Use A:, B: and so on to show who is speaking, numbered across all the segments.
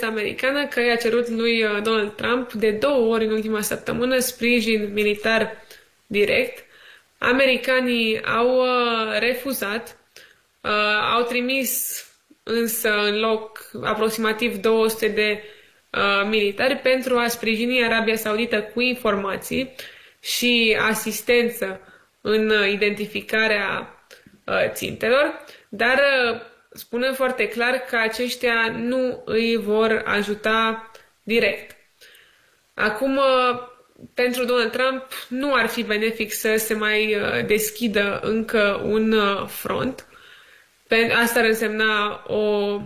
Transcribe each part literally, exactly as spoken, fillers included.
A: americană că i-a cerut lui Donald Trump de două ori în ultima săptămână sprijin militar direct. Americanii au refuzat, au trimis însă în loc aproximativ două sute de militari pentru a sprijini Arabia Saudită cu informații și asistență în identificarea țintelor, dar spune foarte clar că aceștia nu îi vor ajuta direct. Acum, pentru Donald Trump nu ar fi benefic să se mai deschidă încă un front. Asta ar însemna o...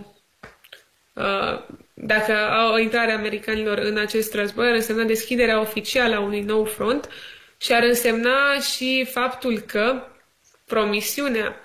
A: Dacă o intrare americanilor în acest război, ar însemna deschiderea oficială a unui nou front și ar însemna și faptul că promisiunea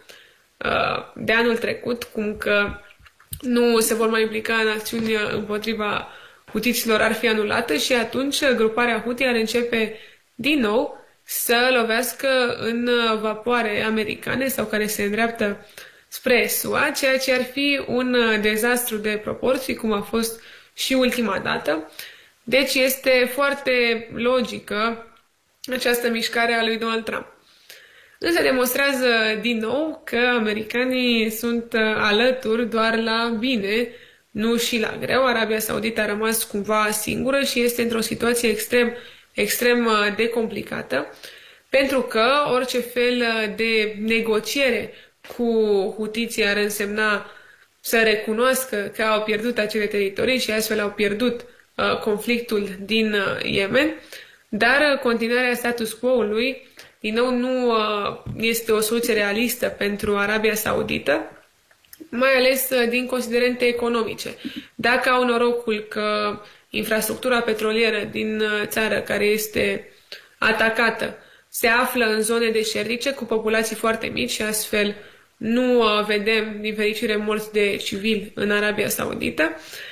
A: de anul trecut, cum că nu se vor mai implica în acțiuni împotriva hutiților, ar fi anulată și atunci gruparea Houthi ar începe din nou să lovească în vapoare americane sau care se îndreaptă spre S U A, ceea ce ar fi un dezastru de proporții, cum a fost și ultima dată. Deci este foarte logică această mișcare a lui Donald Trump. Însă demonstrează din nou că americanii sunt alături doar la bine, nu și la greu. Arabia Saudită a rămas cumva singură și este într-o situație extrem, extrem de complicată, pentru că orice fel de negociere cu hutiții ar însemna să recunoască că au pierdut acele teritorii și astfel au pierdut uh, conflictul din uh, Yemen, dar continuarea status quo-ului din nou nu uh, este o soluție realistă pentru Arabia Saudită, mai ales uh, din considerente economice. Dacă au norocul că infrastructura petrolieră din uh, țară care este atacată se află în zone deșertice cu populații foarte mici și astfel nu uh, vedem, din fericire, morți de civili în Arabia Saudită,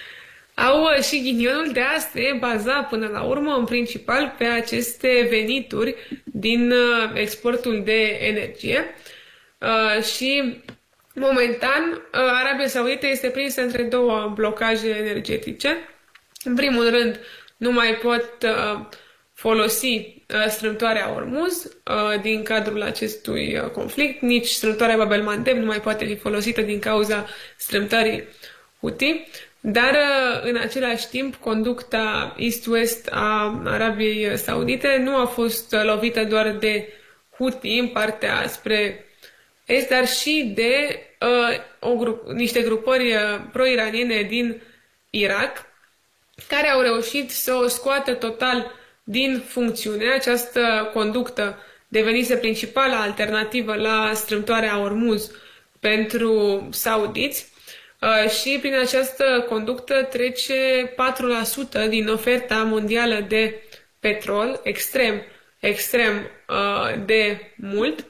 A: au uh, și ghinionul de a se baza până la urmă în principal pe aceste venituri din uh, exportul de energie uh, și momentan uh, Arabia Saudită este prinsă între două blocaje energetice. În primul rând, nu mai pot uh, folosi strâmtoarea Ormuz din cadrul acestui conflict, nici strâmtoarea Bab el-Mandeb nu mai poate fi folosită din cauza strâmtării Houthi, dar în același timp conducta East-West a Arabiei Saudite nu a fost lovită doar de Houthi în partea spre est, dar și de uh, o grup, niște grupări pro-iraniene din Irak, care au reușit să o scoată total din funcțiune. Această conductă devenise principala alternativă la strâmtoarea Ormuz pentru saudiți și prin această conductă trece patru la sută din oferta mondială de petrol, extrem, extrem de mult.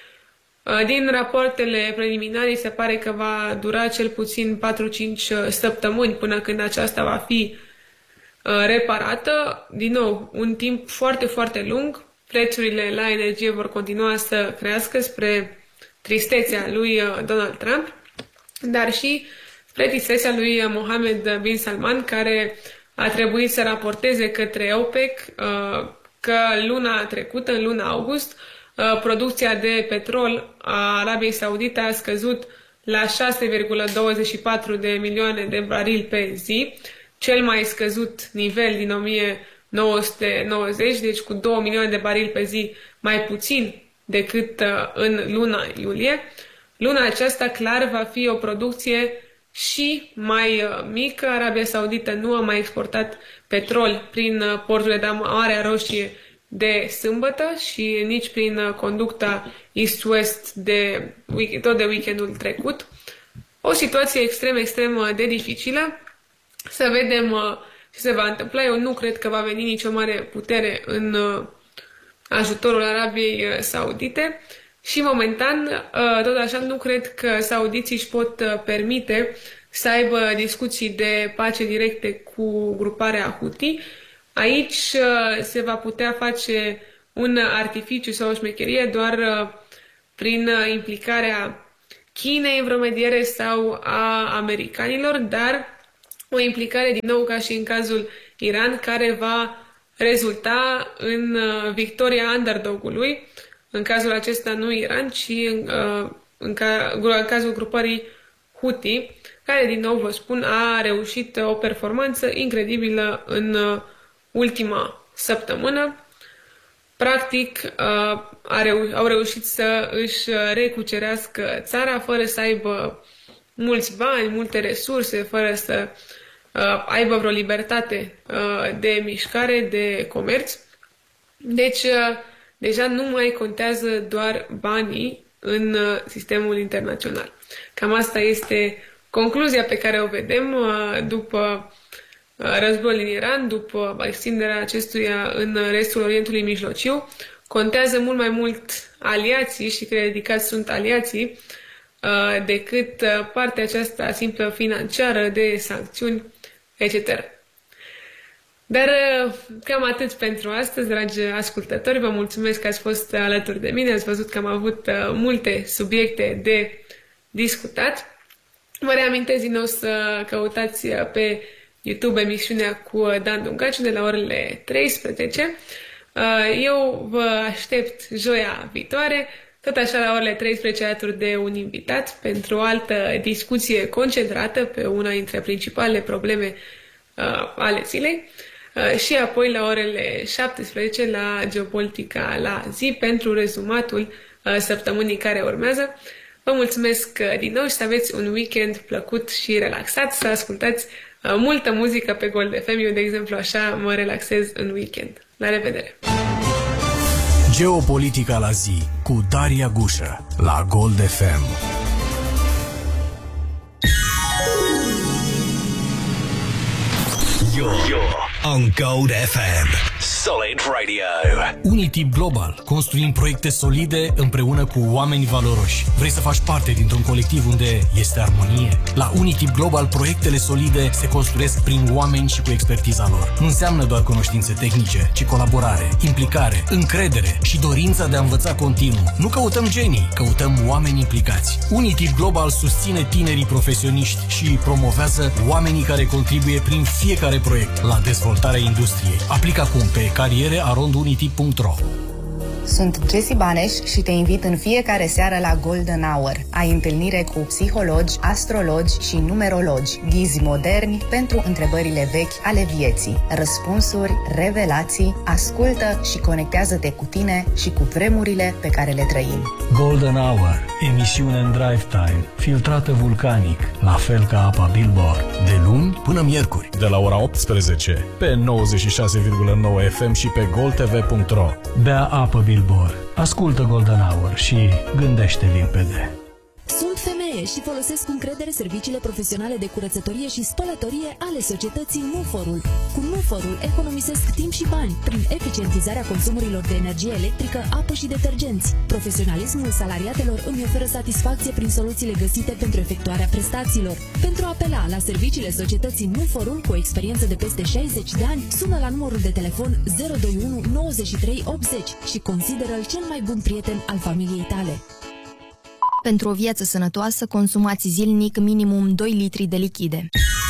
A: Din rapoartele preliminare se pare că va dura cel puțin patru-cinci săptămâni până când aceasta va fi reparată. Din nou, un timp foarte, foarte lung. Prețurile la energie vor continua să crească spre tristețea lui Donald Trump, dar și spre tristețea lui Mohammed bin Salman, care a trebuit să raporteze către OPEC că luna trecută, în luna august, producția de petrol a Arabiei Saudite a scăzut la șase virgulă douăzeci și patru de milioane de barili pe zi, cel mai scăzut nivel din o mie nouă sute nouăzeci, deci cu două milioane de barili pe zi mai puțin decât în luna iulie. Luna aceasta clar va fi o producție și mai mică. Arabia Saudită nu a mai exportat petrol prin portul de Marea Roșie de sâmbătă și nici prin conducta East-West de, tot de weekendul trecut. O situație extrem, extrem de dificilă. Să vedem ce se va întâmpla. Eu nu cred că va veni nicio mare putere în ajutorul Arabiei Saudite și momentan, tot așa, nu cred că saudiții își pot permite să aibă discuții de pace directe cu gruparea Houthi. Aici se va putea face un artificiu sau o șmecherie doar prin implicarea Chinei în vreo mediere sau a americanilor, dar o implicare din nou ca și în cazul Iran, care va rezulta în victoria underdog-ului, în cazul acesta nu Iran, ci în, în, ca, în cazul grupării Houthi, care, din nou vă spun, a reușit o performanță incredibilă în ultima săptămână. Practic, a reu- au reușit să își recucerească țara fără să aibă mulți bani, multe resurse, fără să uh, aibă vreo libertate uh, de mișcare, de comerț. Deci, uh, deja nu mai contează doar banii în uh, sistemul internațional. Cam asta este concluzia pe care o vedem uh, după uh, războiul din Iran, după extinderea acestuia în restul Orientului Mijlociu. Contează mult mai mult aliații și că dedicați sunt aliații uh, decât uh, partea aceasta simplă financiară de sancțiuni, et cetera. Dar uh, cam atât pentru astăzi, dragi ascultători. Vă mulțumesc că ați fost alături de mine. Ați văzut că am avut uh, multe subiecte de discutat. Vă reamintesc din nou să căutați pe YouTube emisiunea cu Dan Dungaciu de la orele treisprezece. Eu vă aștept joia viitoare, tot așa la orele treisprezece, alături de un invitat pentru o altă discuție concentrată pe una dintre principalele probleme uh, ale zilei uh, și apoi la orele șaptesprezece la Geopolitica la zi pentru rezumatul uh, săptămânii care urmează. Vă mulțumesc uh, din nou și să aveți un weekend plăcut și relaxat, să ascultați uh, multă muzică pe Gold F M. Eu, de exemplu, așa mă relaxez în weekend. La revedere!
B: Geopolitica la zi cu Daria Gușă la Gold F M.
C: You're, you're on Gold F M. Solid Radio.
B: Unity Global. Construim proiecte solide împreună cu oameni valoroși. Vrei să faci parte dintr-un colectiv unde este armonie? La Unity Global, proiectele solide se construiesc prin oameni și cu expertiza lor. Nu înseamnă doar cunoștințe tehnice, ci colaborare, implicare, încredere și dorința de a învăța continuu. Nu căutăm genii, căutăm oameni implicați. Unity Global susține tinerii profesioniști și promovează oamenii care contribuie prin fiecare proiect la dezvoltarea industriei. Aplică acum pe cariere arond unity punct ro.
D: Sunt Jessie Baneș și te invit în fiecare seară la Golden Hour. Ai întâlnire cu psihologi, astrologi și numerologi, ghizi moderni pentru întrebările vechi ale vieții, răspunsuri, revelații. Ascultă și conectează-te cu tine și cu vremurile pe care le trăim.
B: Golden Hour, emisiune în drive time, filtrată vulcanic, la fel ca apa Billboard, de luni până miercuri,
E: de la ora optsprezece, pe nouăzeci și șase virgulă nouă F M și pe gold t v punct ro.
B: Bea apă Billboard, ascultă Golden Hour și gândește limpede.
F: Sunt femeie și folosesc cu încredere serviciile profesionale de curățătorie și spălătorie ale societății Nuforul. Cu Nuforul economisesc timp și bani prin eficientizarea consumurilor de energie electrică, apă și detergenți. Profesionalismul salariatelor îmi oferă satisfacție prin soluțiile găsite pentru efectuarea prestațiilor. Pentru a apela la serviciile societății Nuforul cu o experiență de peste șaizeci de ani, sună la numărul de telefon zero doi unu nouăzeci și trei optzeci și consideră-l cel mai bun prieten al familiei tale.
G: Pentru o viață sănătoasă, consumați zilnic minimum doi litri de lichide.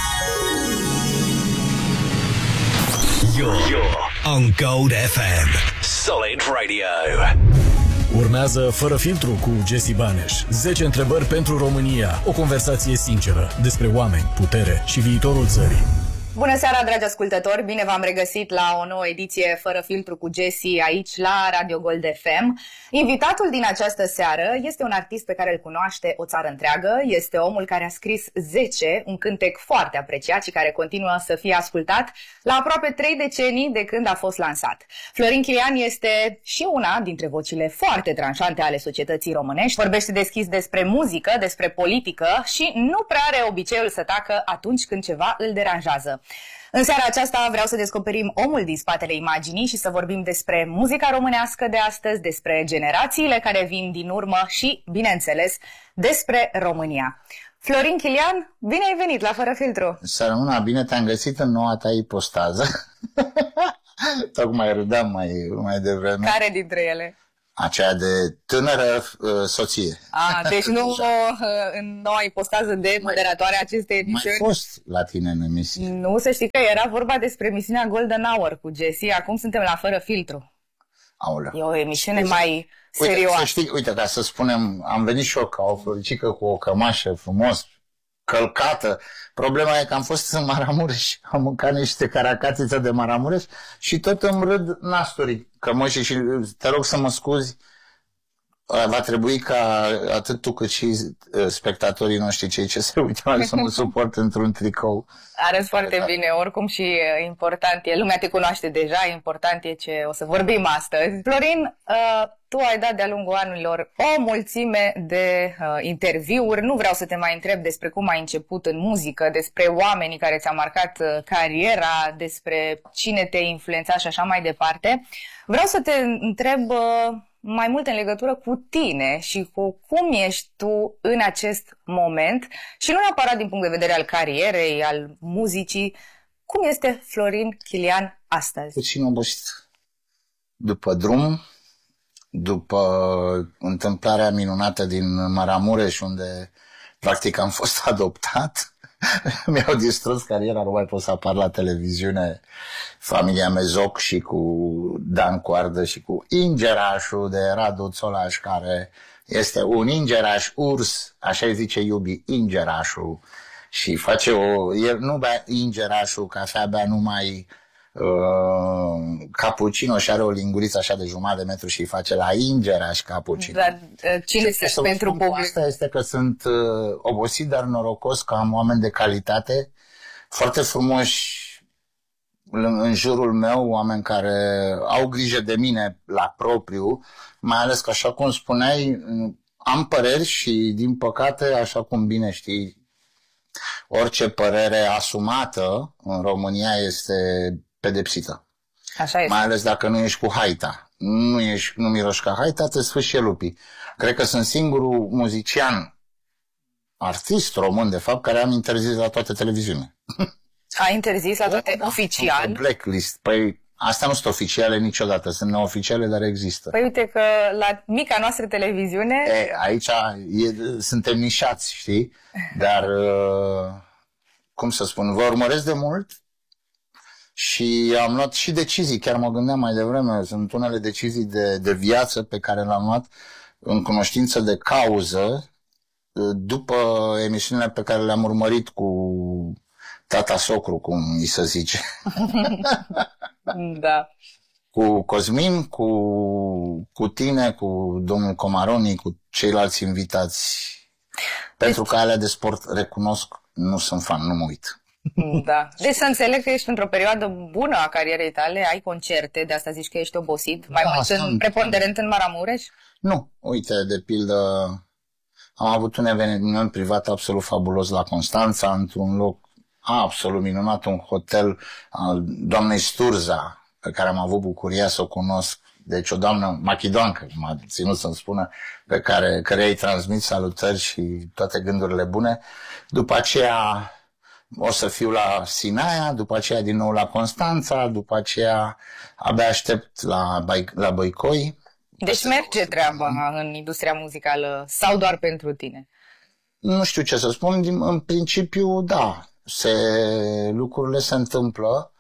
C: You're, you're on Gold F M. Solid Radio.
E: Urmează Fără filtru cu Jessie Baneș. zece întrebări pentru România. O conversație sinceră despre oameni, putere și viitorul țării.
D: Bună seara, dragi ascultători! Bine v-am regăsit la o nouă ediție Fără filtru cu Jessie aici la Radio Gold F M. Invitatul din această seară este un artist pe care îl cunoaște o țară întreagă. Este omul care a scris zece, un cântec foarte apreciat și care continuă să fie ascultat la aproape trei decenii de când a fost lansat. Florin Chilian este și una dintre vocile foarte tranșante ale societății românești. Vorbește deschis despre muzică, despre politică și nu prea are obiceiul să tacă atunci când ceva îl deranjează. În seara aceasta vreau să descoperim omul din spatele imaginii și să vorbim despre muzica românească de astăzi, despre generațiile care vin din urmă și, bineînțeles, despre România. Florin Chilian, bine ai venit la Fără filtru!
H: Să rămână bine, te-am găsit în noua ta ipostază. Tocmai râdeam mai, mai devreme.
D: Care dintre ele?
H: Aceea de tânără uh, soție.
D: A, deci nu uh, în noua ipostază de moderatoare a acestei emisiuni.
H: Mai fost la tine în emisie.
D: Nu, să știi că era vorba despre emisiunea Golden Hour cu Jessie. Acum suntem la Fără Filtru.
H: Aoleu.
D: E o emisiune mai serioasă.
H: Uite, să știi, uite, ca să spunem, am venit și eu ca o floricică cu o cămașă frumos, călcată. Problema e că am fost în Maramureș, am mâncat niște caracatiță de Maramureș și tot îmi râd nasturii cămășii și te rog să mă scuzi, va trebui ca atât tu cât și spectatorii noștri, cei ce se uită, să mă suport într-un tricou.
D: Arăți foarte bine, oricum și important e, lumea te cunoaște deja, important e ce o să vorbim astăzi. Florin, tu ai dat de-a lungul anilor o mulțime de uh, interviuri, nu vreau să te mai întreb despre cum ai început în muzică, despre oamenii care ți-au marcat uh, cariera, despre cine te-a influențat și așa mai departe. Vreau să te întreb uh, mai mult în legătură cu tine și cu cum ești tu în acest moment și nu neapărat din punct de vedere al carierei, al muzicii. Cum este Florin Chilian astăzi?
H: Puțin obosit. După drum, după întâmplarea minunată din Maramureș, unde practic am fost adoptat, mi-au distrus cariera, nu mai pot să apar la televiziune, familia Mezoc și cu Dan Coardă și cu Ingerașul de Radu Țolaș, care este un ingeraș urs, așa îi zice iubii, Ingerașul, și face o, el nu bea Ingerașul cafea, bea numai Uh, cappuccino și are o linguriță așa de jumătate de metru și îi face la Ingeraș cappuccino.
D: Dar uh, cine este pentru public?
H: Asta este că sunt uh, obosit, dar norocos că am oameni de calitate foarte frumoși în, în jurul meu, oameni care au grijă de mine la propriu, mai ales că, așa cum spuneai, am păreri și, din păcate, așa cum bine știi, orice părere asumată în România este pedepsită.
D: Așa este.
H: Mai ales dacă nu ești cu haita. Nu, ești, nu miroși ca haita, te sfârși lupii. Cred că sunt singurul muzician, artist român, de fapt, care am interzis la toate televiziunile.
D: A interzis la toate da, oficial?
H: Un blacklist. Păi, astea nu sunt oficiale niciodată, sunt neoficiale, dar există.
D: Păi uite că la mica noastră televiziune...
H: E, aici e, suntem nișați, știi? Dar, cum să spun, vă urmăresc de mult și am luat și decizii, chiar mă gândeam mai devreme, sunt unele decizii de, de viață pe care le-am luat în cunoștință de cauză după emisiunile pe care le-am urmărit cu tata socru, cum îi se zice.
D: Da.
H: Cu Cosmin, cu, cu tine, cu domnul Comaroni, cu ceilalți invitați. Pentru că alea de sport, recunosc, nu sunt fan, nu mă uit.
D: Da. Deci să înțeleg că ești într-o perioadă bună a carierei tale, ai concerte, de asta zici că ești obosit, mai
H: da,
D: mult în, preponderent în Maramureș?
H: Nu, uite, de pildă, am avut un eveniment privat absolut fabulos la Constanța, într-un loc absolut minunat, un hotel al doamnei Sturza, pe care am avut bucuria să o cunosc. Deci o doamnă machidoancă, m-a ținut să-mi spună, pe care, care îi transmit salutări și toate gândurile bune. După aceea o să fiu la Sinaia, după aceea din nou la Constanța, după aceea abia aștept la, la Băicoi.
D: Deci merge treaba în industria muzicală sau doar pentru tine?
H: Nu știu ce să spun, în principiu da, se, lucrurile se întâmplă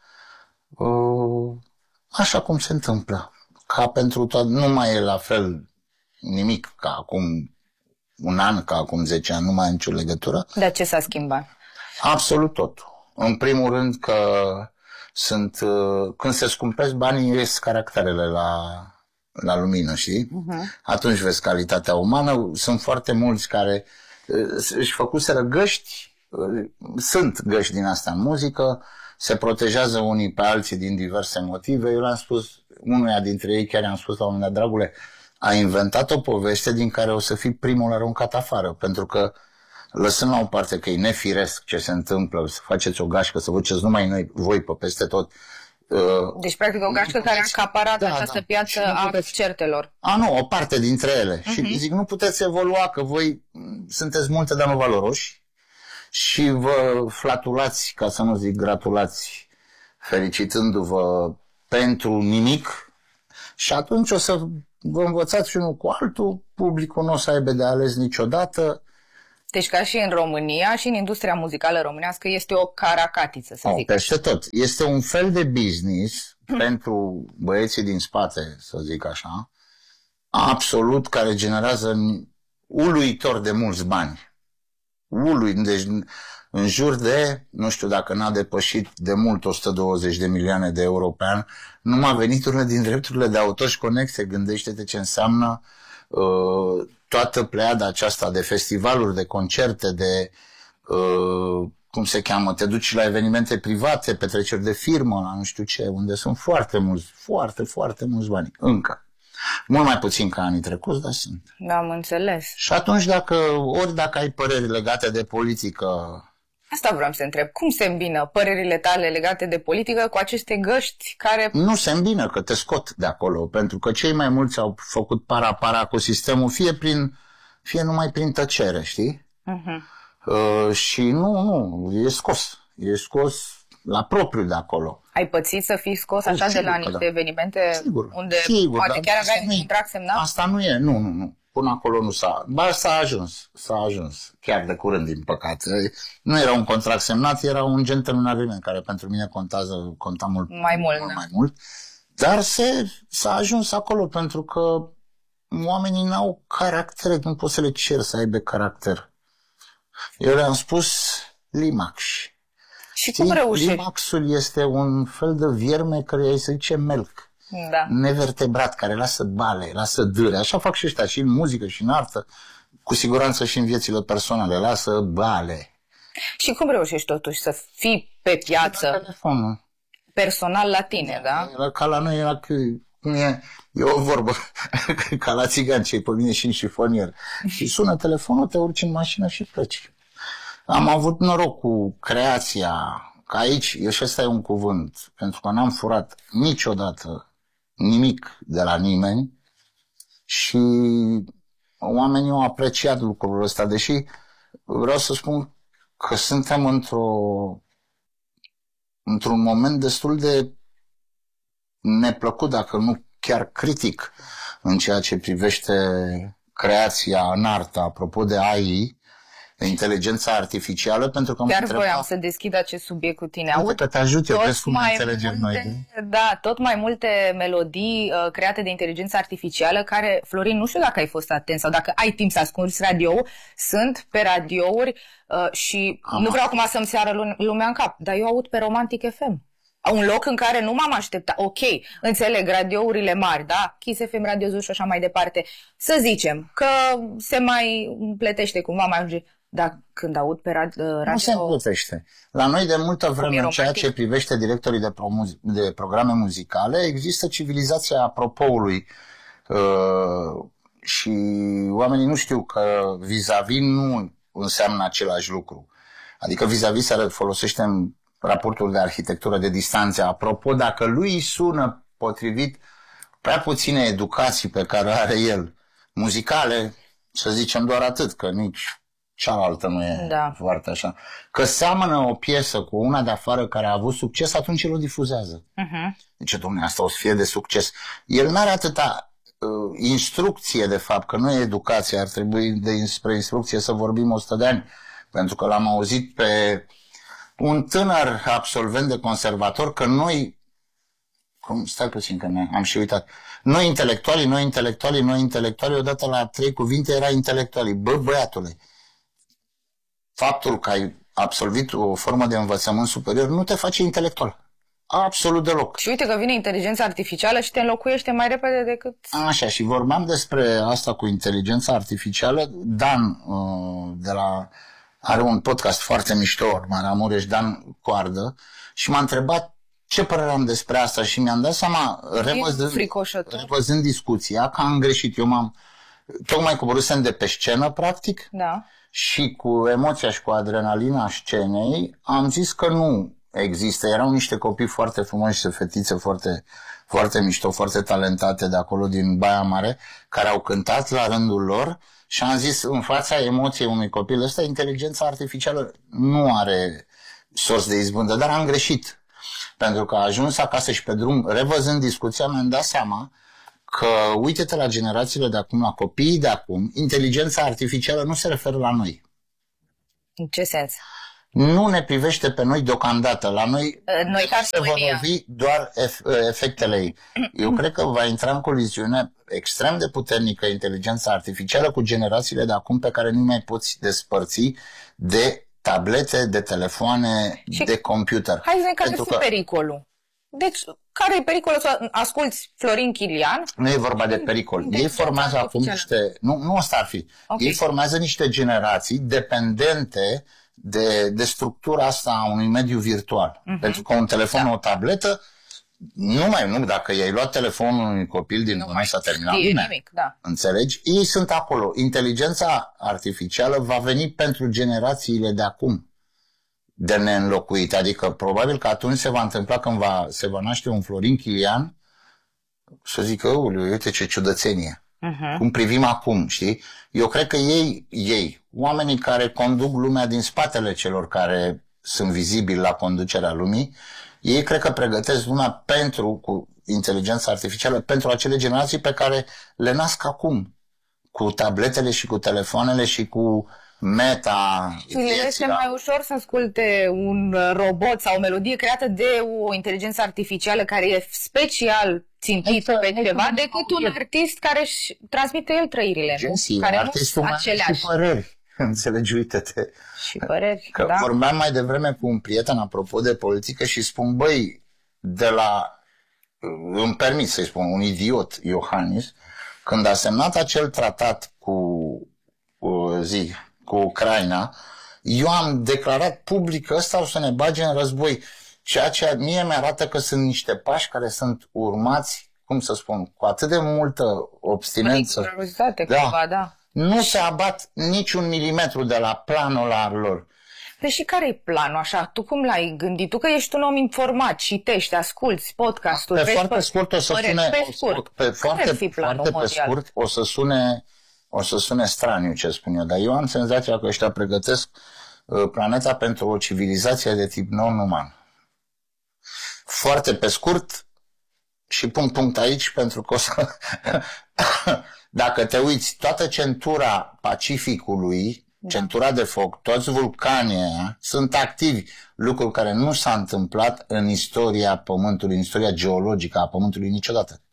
H: uh, așa cum se întâmplă. Ca pentru tot, nu mai e la fel nimic ca acum un an, ca acum zece ani, nu mai am nicio legătură.
D: Dar ce s-a schimbat?
H: Absolut tot. În primul rând că sunt, când se scumpesc banii, ies caracterele la, la lumină, știi? Uh-huh. Atunci vezi calitatea umană. Sunt foarte mulți care își făcuseră găști, sunt găști din asta în muzică, se protejează unii pe alții din diverse motive. Eu le-am spus, unuia dintre ei chiar i-am spus la un moment dat, dragule, a inventat o poveste din care o să fii primul aruncat afară, pentru că lăsând la o parte că e nefiresc ce se întâmplă, să faceți o gașcă, să vă ceți numai noi, voi pe peste tot.
D: Deci, practic, o gașcă care a acaparat da, această da. piață a puteți... certelor.
H: A, nu, o parte dintre ele. Uh-huh. Și zic, nu puteți evolua, că voi sunteți multe, dar nu valoroși și vă flatulați, ca să nu zic gratulați, felicitându-vă pentru nimic și atunci o să vă învățați unul cu altul, publicul nu o să aibă de ales niciodată.
D: Deci ca și în România și în industria muzicală românească este o caracatiță, să
H: Oh,
D: zic.
H: peste tot. Este un fel de business pentru băieții din spate, să zic așa, absolut, care generează uluitor de mulți bani. Ului, deci în jur de, nu știu dacă n-a depășit de mult o sută douăzeci de milioane de euro pe an, numai veniturile din drepturile de autor și conexe. Gândește-te ce înseamnă uh, toată pleiada aceasta de festivaluri, de concerte, de uh, cum se cheamă, te duci la evenimente private, petreceri de firmă, la nu știu ce, unde sunt foarte mulți, foarte, foarte mulți bani, încă. Mult mai puțin ca anii trecuți, dar sunt.
D: Da, am înțeles.
H: Și atunci, dacă, ori dacă ai păreri legate de politică...
D: Asta vreau să întreb. Cum se îmbină părerile tale legate de politică cu aceste găști care...
H: Nu se îmbină, că te scot de acolo, pentru că cei mai mulți au făcut para-para cu sistemul, fie, prin, fie numai prin tăcere, știi? Uh-huh. Uh, și nu, nu, e scos. E scos la propriu de acolo.
D: Ai pățit să fii scos așa
H: sigur
D: de la niște
H: da.
D: evenimente
H: sigur,
D: unde
H: sigur,
D: poate chiar aveai un contract semnat?
H: Asta nu e, nu, nu, nu. Până acolo nu s-a... Ba, s-a ajuns, s-a ajuns. Chiar de curând, din păcate. Nu era un contract semnat, era un gentleman agreement, care pentru mine contează, conta mult
D: mai mult.
H: mult
D: da.
H: mai mult. Dar se, s-a ajuns acolo pentru că oamenii n-au caracter, nu poți să le ceri să aibă caracter. Eu le-am spus limax.
D: Și cum reușești?
H: Limaxul este un fel de vierme care îi se zice melc.
D: Da.
H: Nevertebrat, care lasă bale, lasă dâre. Așa fac și ăștia, și în muzică, și în artă, cu siguranță și în viețile personale, lasă bale.
D: Și cum reușești totuși să fii pe piață
H: telefonul.
D: Personal la tine, da?
H: Era ca la noi, era că, cum e, e o vorbă, ca la țigan, ce pe mine și în șifonier. Și sună telefonul, te urci în mașină și pleci. Am avut noroc cu creația, că aici, și ăsta e un cuvânt, pentru că n-am furat niciodată nimic de la nimeni și oamenii au apreciat lucrul ăsta, deși vreau să spun că suntem într-o într-un moment destul de neplăcut, dacă nu chiar critic, în ceea ce privește creația în artă, apropo de A I, de inteligența artificială, pentru că
D: chiar
H: întreba...
D: voiam să deschid acest subiect cu tine.
H: Uite că te ajut eu, vezi cum
D: mai
H: înțelegem
D: multe,
H: noi.
D: Da, tot mai multe melodii uh, create de inteligență artificială care, Florin, nu știu dacă ai fost atent sau dacă ai timp să asculti radio, sunt pe radiouri uh, și Am nu vreau acum să-mi seară lumea în cap, dar eu aud pe Romantic F M. Un loc în care nu m-am așteptat. Ok, înțeleg, radiourile mari, da? Kiss F M, Radio Zul și așa mai departe. Să zicem că se mai pletește cumva, mai ajunge. Dar când aud pe radio...
H: Nu se împlutește. La noi de multă vreme, în ceea ce privește directorii de, de programe muzicale, există civilizația apropoului uh, și oamenii nu știu că vis-a-vis nu înseamnă același lucru. Adică vis-a-vis se folosește în raportul de arhitectură de distanță. Apropo, dacă lui sună potrivit prea puține educații pe care are el, muzicale, să zicem doar atât, că nici cealaltă nu e
D: da.
H: foarte așa. Că seamănă o piesă cu una de afară care a avut succes, atunci el o difuzează. Uh-huh. Deci, dom'le, asta o să fie de succes. El n-are atâta uh, instrucție, de fapt, că nu e educație, ar trebui de, spre instrucție să vorbim o sută de ani. Pentru că l-am auzit pe un tânăr absolvent de conservator că noi, cum, stai puțin că ne, am și uitat, noi intelectualii, noi intelectualii, noi intelectualii, odată la trei cuvinte era intelectualii. Bă, băiatule, faptul că ai absolvit o formă de învățământ superior nu te face intelectual. Absolut deloc.
D: Și uite că vine inteligența artificială și te înlocuiește mai repede decât...
H: Așa, și vorbeam despre asta cu inteligența artificială. Dan, de la, are un podcast foarte mișto, Maramureș, Dan Coardă, și m-a întrebat ce părere am despre asta și mi-am dat seama, revăzând, revăzând discuția, că am greșit. Eu m-am, tocmai coborâsem de pe scenă, practic,
D: da.
H: Și cu emoția și cu adrenalina scenei am zis că nu există. Erau niște copii foarte frumoși și fetițe foarte, foarte mișto, foarte talentate de acolo din Baia Mare, care au cântat la rândul lor și am zis, în fața emoției unui copil ăsta, inteligența artificială nu are sorți de izbândă, dar am greșit. Pentru că a ajuns acasă și pe drum, revăzând discuția, mi-am dat seama că, uite-te la generațiile de acum, la copiii de acum, inteligența artificială nu se referă la noi.
D: În ce sens?
H: Nu ne privește pe noi deocamdată. La noi,
D: noi
H: se vor lovi doar ef- efectele ei. Eu cred că va intra în coliziune extrem de puternică inteligența artificială cu generațiile de acum pe care nu mai poți despărți de tablete, de telefoane, și de computer.
D: Hai să vedem care este pericolul. Deci, care e pericolul să asculți Florin Chilian?
H: Nu e vorba de pericol. De Ei formează acum niște... Nu, nu asta ar fi. Okay. Ei formează niște generații dependente de, de structura asta a unui mediu virtual. Uh-huh. Pentru că un telefon, da. o tabletă, nu mai, nu, dacă i-ai luat telefonul unui copil din nu mai s-a terminat lumea.
D: Nimic, da.
H: Înțelegi? Ei sunt acolo. Inteligența artificială va veni pentru generațiile de acum de neînlocuit. Adică probabil că atunci se va întâmpla când va, se va naște un Florin Chilian să zică, uite ce ciudățenie. Uh-huh. Cum privim acum, știi? Eu cred că ei, ei, oamenii care conduc lumea din spatele celor care sunt vizibili la conducerea lumii, ei cred că pregătesc lumea pentru, cu inteligența artificială, pentru acele generații pe care le nasc acum, cu tabletele și cu telefoanele și cu meta.
D: Și le este mai ușor să asculte un robot sau o melodie creată de o inteligență artificială care e special țintit pe ceva decât un artist care își transmite el trăirile.
H: Genții,
D: care
H: artistul mai are și păreri. Înțelegi, uite-te.
D: Și păreri,
H: că
D: da.
H: Vorbeam mai devreme cu un prieten apropo de politică și spun, băi, de la, îmi permit să-i spun, un idiot, Iohannis, când a semnat acel tratat cu, cu zi, cu Ucraina, eu am declarat public că ăsta o să ne bage în război. Ceea ce mie mi-arată că sunt niște pași care sunt urmați, cum să spun, cu atât de multă obstinență.
D: Da. Cumva, da.
H: Nu se abat niciun milimetru de la planul lor.
D: Păi și care e planul așa? Tu cum l-ai gândit? Tu că ești un om informat, citești, asculți podcastul.
H: Pe foarte scurt o să sune,
D: pe scurt.
H: Pe foarte, foarte pe scurt o să sune o să sune straniu ce spun eu, dar eu am senzația că ăștia pregătesc uh, planeta pentru o civilizație de tip non-uman. Foarte pe scurt și pun punct aici pentru că o să... Dacă te uiți, toată centura Pacificului, da. centura de foc, toți vulcanii aia, sunt activi, lucruri care nu s-a întâmplat în istoria Pământului, în istoria geologică a Pământului niciodată.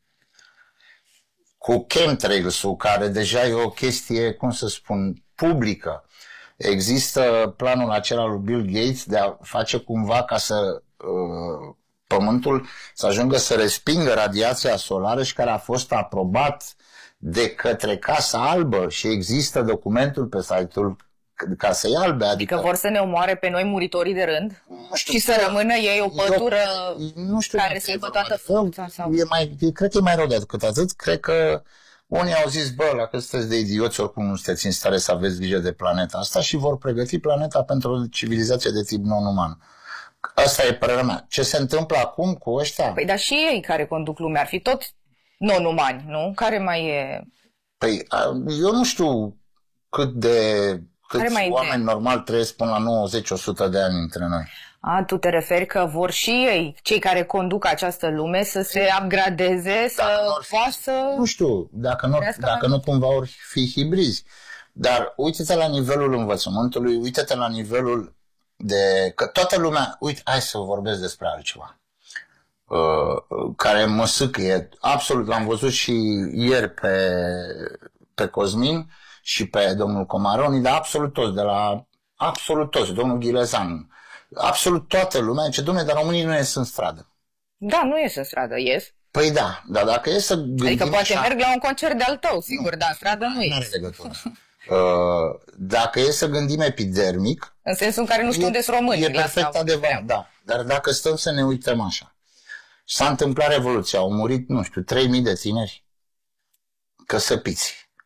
H: Cu chemtrails-ul, care deja e o chestie, cum să spun, publică. Există planul acela lui Bill Gates de a face cumva ca să uh, Pământul să ajungă să respingă radiația solară și care a fost aprobat de către Casa Albă și există documentul pe site-ul Casei Albe. Adică,
D: adică vor să ne omoare pe noi muritorii de rând știu, și să rămână ei o pătură eu, nu știu care să aibă toată funcția? Sau...
H: E mai, cred că e mai rău decât atât. Cred că unii au zis, bă, la că sunteți de idioți, oricum nu sunteți în stare să aveți grijă de planeta asta și vor pregăti planeta pentru o civilizație de tip non-uman. Asta e părerea mea. Ce se întâmplă acum cu ăștia?
D: Păi, dar și ei care conduc lumea ar fi tot non-umani, nu? Care mai e...
H: Păi, eu nu știu cât de... câți oameni normali trăiesc până la nouăzeci la o sută de ani între noi.
D: A, tu te referi că vor și ei, cei care conduc această lume, să se upgradeze, să poată...
H: Nu știu, dacă nu, dacă nu cumva ori fi hibrizi. Dar uite-te la nivelul învățământului, uite-te la nivelul de... Că toată lumea... Uite, hai să vorbesc despre altceva. Uh, care mă sâcâie. Absolut, l-am văzut și ieri pe, pe Cosmin și pe domnul Comaroni, dar absolut toți, de la absolut toți, domnul Ghilezan, absolut toată lumea zice, dom'le, dar românii nu ies în stradă.
D: Da, nu ies în stradă, ies.
H: Păi da, dar dacă e să gândim
D: adică poate
H: așa...
D: merg la un concert de-al tău, sigur, nu, dar în stradă nu ies.
H: Nu are legătură. uh, dacă e să gândim epidermic...
D: În sensul în care nu știu unde sunt românii.
H: E perfect adevărat, da. Dar dacă stăm să ne uităm așa, s-a întâmplat Revoluția, au murit, nu știu, trei mii de tineri căsăpiți.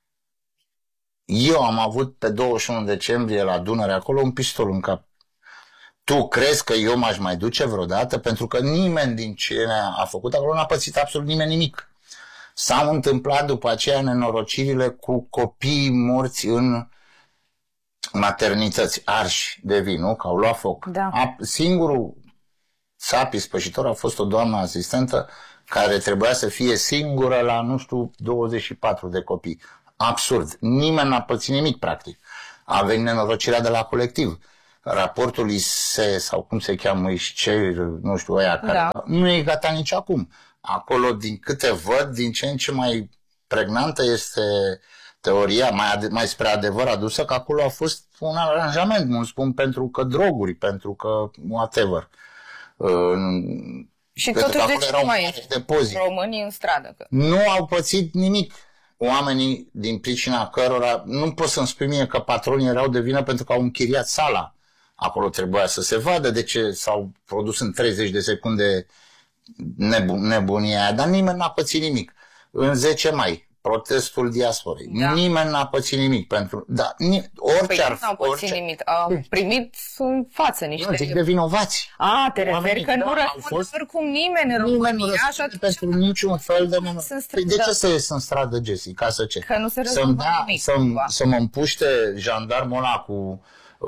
H: Eu am avut pe douăzeci și unu decembrie la Dunăre acolo un pistol în cap. Tu crezi că eu m-aș mai duce vreodată? Pentru că nimeni din ce a făcut acolo n-a pățit absolut nimeni nimic. S-au întâmplat după aceea nenorocirile cu copiii morți în maternități, arși de vin, nu? Că au luat foc.
D: Da.
H: A, singurul țapii spășitor a fost o doamnă asistentă care trebuia să fie singură la, nu știu, douăzeci și patru de copii. Absurd. Nimeni n-a pățit nimic, practic. A venit nenorocirea de la colectiv. Raportul I S E, sau cum se cheamă, I S C, nu știu, aia, care da. Nu e gata nici acum. Acolo, din câte văd, din ce în ce mai pregnantă este teoria, mai, mai spre adevăr adusă, că acolo a fost un aranjament, nu spun pentru că droguri, pentru că whatever. Uh,
D: și totuși de ce mai e românii în stradă? Că...
H: Nu au pățit nimic. Oamenii din pricina cărora, nu pot să-mi spui mie că patronii erau de vină pentru că au închiriat sala. Acolo trebuia să se vadă de ce s-au produs în treizeci de secunde nebun, nebunia aia, dar nimeni n-a pățit nimic. În zece mai, protestul diasporei, da. Nimeni n-a pățit nimic. Pentru, da, ni, orice
D: păi
H: ar,
D: n-au pățit orice... nimic, au primit în față niște...
H: Nu, zic de vinovați.
D: A, te referi că da, nu răspunde fost... oricum nimeni în România, așa
H: pentru niciun fel de... Păi de ce să ies în stradă, Jessie? Ca să ce?
D: Că nu se răspunde nimic.
H: Să-mi să mă împuște jandarmul ăla cu...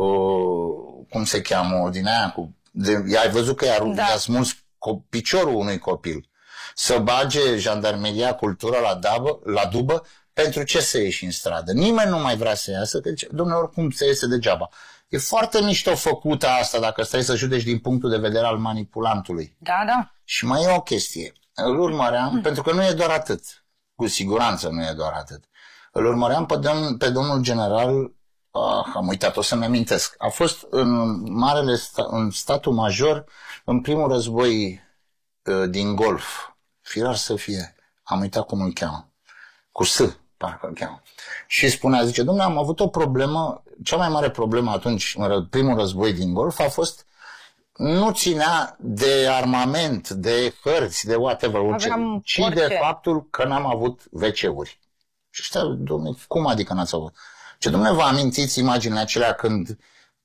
H: Uh, cum se cheamă, din aia cu... De, ai văzut că i-a, da. i-a smuls piciorul unui copil. Să bage jandarmeria cultura la, dabă, la dubă, pentru ce să ieși în stradă? Nimeni nu mai vrea să iasă, că zice, dom'le, oricum se iese degeaba. E foarte mișto făcută asta dacă stai să judeci din punctul de vedere al manipulantului.
D: Da, da.
H: Și mai e o chestie. Îl urmăream, hmm. pentru că nu e doar atât. Cu siguranță nu e doar atât. Îl urmăream pe, domn, pe domnul general. Ah, am uitat, o să-mi amintesc. A fost în marele sta, în statul major, în primul război uh, din Golf. Firar să fie. Am uitat cum îl cheamă. Cu S, parcă îl cheamă. Și spunea, zice, dom'le, am avut o problemă, cea mai mare problemă atunci, în primul război din Golf, a fost, nu ținea de armament, de hărți, de whatever, orice, ci orice. De faptul că n-am avut ve ce-uri. Și ăștia, dom'le, cum adică n-ați avut? Ce, dom'le, vă amintiți imaginile acelea când,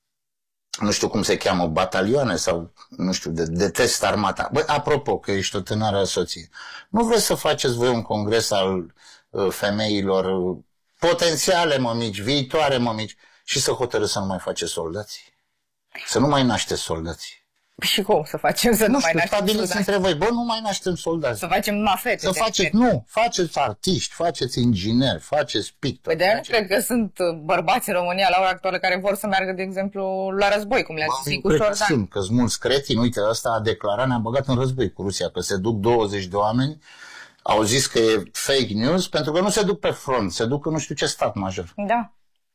H: nu știu cum se cheamă, batalioane sau, nu știu, de, de test armata. Băi, apropo, că ești o tânără soție, nu vreți să faceți voi un congres al uh, femeilor uh, potențiale mămici, viitoare mămici, și să hotărâți să nu mai faceți soldați? Să nu mai nașteți soldați.
D: Și cum să facem să nu, nu mai naștem soldați?
H: Nu știu, între voi, bă, nu mai naștem soldați.
D: Să facem mafete.
H: Să faceți, nu, faceți artiști, faceți ingineri, faceți pictori.
D: Păi de nu cred că sunt bărbați în România la ora actuală care vor să meargă, de exemplu, la război, cum le-a zis cu Șordan.
H: Sunt, că sunt mulți cretini, uite, ăsta a declarat, ne-a băgat în război cu Rusia, că se duc douăzeci de oameni, au zis că e fake news, pentru că nu se duc pe front, se duc în nu știu ce stat major.
D: Da.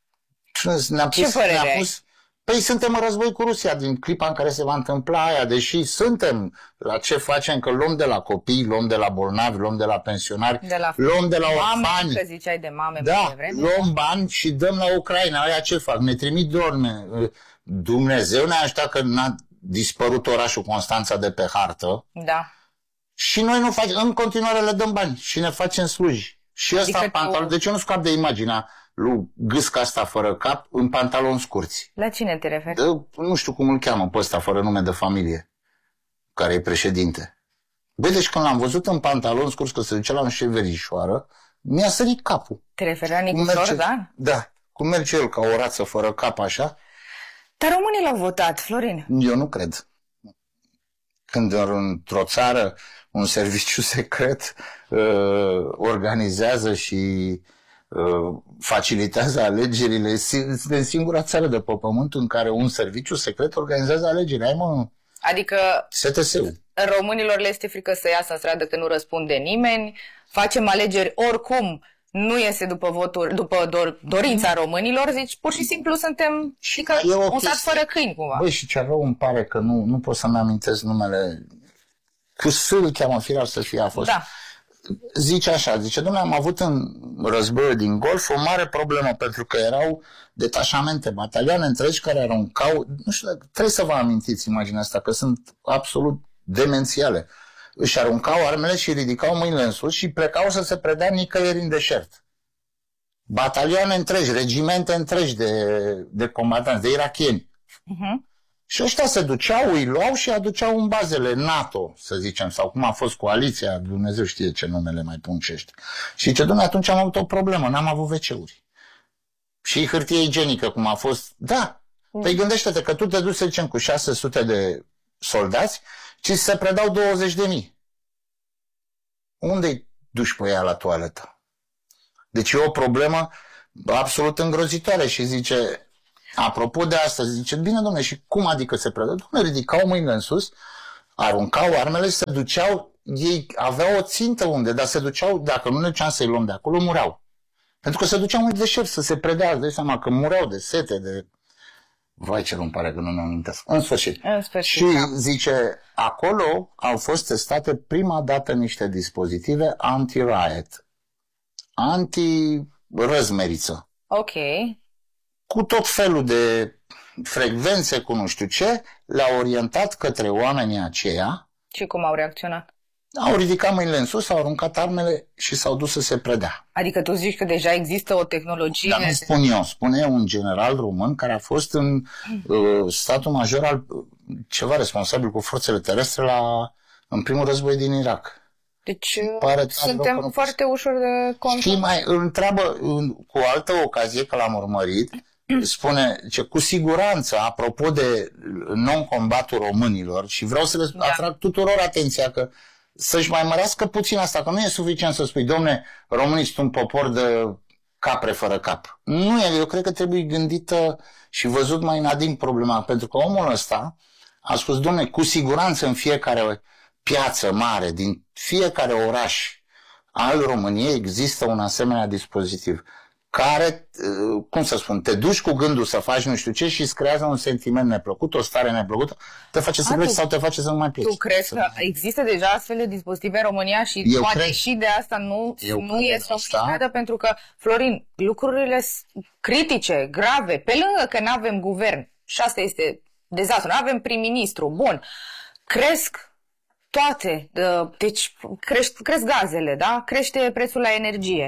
H: Ne-a pus,
D: ce părere
H: ne-a pus, păi suntem în război cu Rusia, din clipa în care se va întâmpla aia, deși suntem, la ce facem, că luăm de la copii, luăm de la bolnavi, luăm de la pensionari,
D: de la
H: luăm de la
D: mame,
H: orfani.
D: Că ziceai de mame,
H: da, luăm bani și dăm la Ucraina. Aia ce fac? Ne trimit drone. Dumnezeu ne-a ajutat că n-a dispărut orașul Constanța de pe hartă.
D: Da.
H: Și noi nu facem, în continuare le dăm bani și ne facem sluji. Și ăsta adică pantalon, tu... deci eu nu scap de imaginea lui gâsca asta fără cap în pantaloni scurți.
D: La cine te referi?
H: De, nu știu cum îl cheamă pe ăsta fără nume de familie, care e președinte. Băi, deci când l-am văzut în pantaloni scurți că se ducea la niște verișoară, mi-a sărit capul.
D: Te referi la Nicu Șordan?
H: Da, cum merge el ca o rață fără cap așa.
D: Dar românii l-au votat, Florin.
H: Eu nu cred. Când într-o țară un serviciu secret uh, organizează și uh, facilitează alegerile, este singura țară de pe pământ în care un serviciu secret organizează alegerile. Ai, mă,
D: adică
H: S T S-ul.
D: Românilor le este frică să iasă în stradă că nu răspunde nimeni, facem alegeri oricum, nu iese după voturi, după dor, dorința românilor, zici, pur și simplu suntem și că un sat fără câini, cumva.
H: Băi, și ce rău îmi pare că nu, nu pot să-mi amintesc numele, cu S îl cheamă, firar să fie a fost.
D: Da.
H: Zice așa, zice, dom'le, am avut în războiul din Golf o mare problemă, pentru că erau detașamente, batalioane întregi care aruncau, nu știu, trebuie să vă amintiți imaginea asta, că sunt absolut demențiale. Își aruncau armele și ridicau mâinile în sus și plecau să se predea nicăieri în deșert. Batalioane întregi, regimente întregi de, de combatanți, de irachieni. Uh-huh. Și ăștia se duceau, îi luau și aduceau în bazele NATO, să zicem, sau cum a fost coaliția, Dumnezeu știe ce numele mai puncește. Și zice, dom'le, atunci am avut o problemă, n-am avut ve ce-uri. Și hârtie igienică, cum a fost, da. Păi gândește-te că tu te duci, să zicem, cu șase sute de soldați, ci se predau douăzeci de mii. Unde-i duci pe ea la toaletă? Deci e o problemă absolut îngrozitoare și zice, apropo de asta, zice, bine domnule, și cum adică se predau? Domnule, ridicau mâinile în sus, aruncau armele și se duceau, ei aveau o țintă unde, dar se duceau, dacă nu ne duceam să-i luăm de acolo, mureau. Pentru că se duceau în deșert să se predea, îți dai seama că mureau de sete, de... Vai, ce nu-mi pare că nu mi-am amintesc. În sfârșit.
D: În sfârșit.
H: Și zice, acolo au fost testate prima dată niște dispozitive anti-riot, anti-răzmeriță.
D: Ok.
H: Cu tot felul de frecvențe, cu nu știu ce, le-au orientat către oamenii aceia.
D: Și cum au reacționat?
H: Au ridicat mâinile în sus, au aruncat armele și s-au dus să se predea.
D: Adică tu zici că deja există o tehnologie...
H: Dar nu spun eu, spune un general român care a fost în uh, statul major al ceva responsabil cu forțele terestre la, în primul război din Irak.
D: Deci pare suntem foarte ușor de control.
H: Și mai îl întreabă cu altă ocazie, că l-am urmărit, spune ce cu siguranță, apropo de non-combatul românilor, și vreau să le da. atrag tuturor atenția că să-și mai mărească puțin asta, că nu e suficient să spui, domne, românii sunt un popor de capre fără cap. Nu e, eu cred că trebuie gândită și văzut mai în adânc problema, pentru că omul ăsta a spus, domne, cu siguranță în fiecare piață mare, din fiecare oraș al României există un asemenea dispozitiv care, cum să spun, te duci cu gândul să faci nu știu ce și îți creează un sentiment neplăcut, o stare neplăcută, te face să pleci sau te face să nu mai pleci.
D: Tu crezi că există deja astfel de dispozitive în România și
H: eu
D: poate
H: cred,
D: și de asta nu, nu e sofisticată, pentru că, Florin, lucrurile critice, grave, pe lângă că nu avem guvern, și asta este dezastru, nu avem prim-ministru, bun, cresc toate, deci crește, cresc gazele, da? Crește prețul la energie,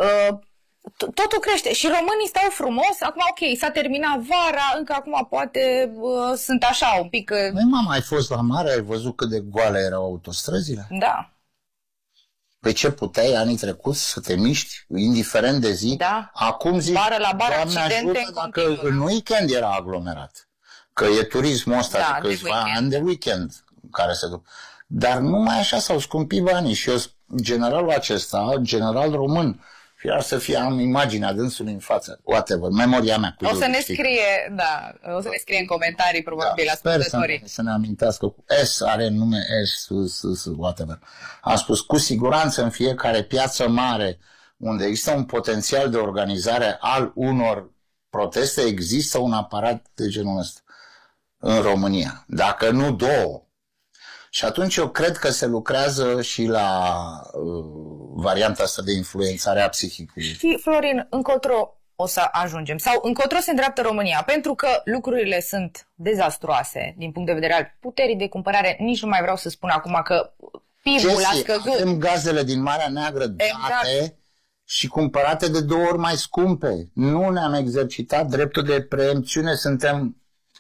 D: totul crește și românii stau frumos, acum ok, s-a terminat vara, încă acum poate uh, sunt așa un pic... Uh...
H: Măi, mama, ai fost la mare, ai văzut cât de goale erau autostrăzile?
D: Da.
H: Păi ce puteai anii trecuți să te miști, indiferent de zi?
D: Da.
H: Acum zici,
D: bară la bară,
H: Doamne ajută, dacă în weekend era aglomerat, că e turismul ăsta
D: da,
H: de câțiva ani de weekend care se duc. Dar numai așa s-au scumpit banii și eu, generalul acesta, general român, fiar să fie, am imaginea dânsului în față, whatever, memoria mea cu
D: o să ne scrie, da, o să ne scrie în comentarii probabil
H: da,
D: ascultătorii.
H: Sper să, să ne amintească cu S, are nume S, S, S, whatever. Am spus, cu siguranță în fiecare piață mare unde există un potențial de organizare al unor proteste, există un aparat de genul ăsta în România. Dacă nu două. Și atunci eu cred că se lucrează și la uh, varianta asta de influențare a psihicului.
D: Și, Florin, încotro o să ajungem? Sau încotro se îndreaptă România? Pentru că lucrurile sunt dezastruoase din punct de vedere al puterii de cumpărare. Nici nu mai vreau să spun acum că P I B-ul a scăzut.
H: Avem gazele din Marea Neagră date exact. Și cumpărate de două ori mai scumpe. Nu ne-am exercitat dreptul de preemțiune, suntem...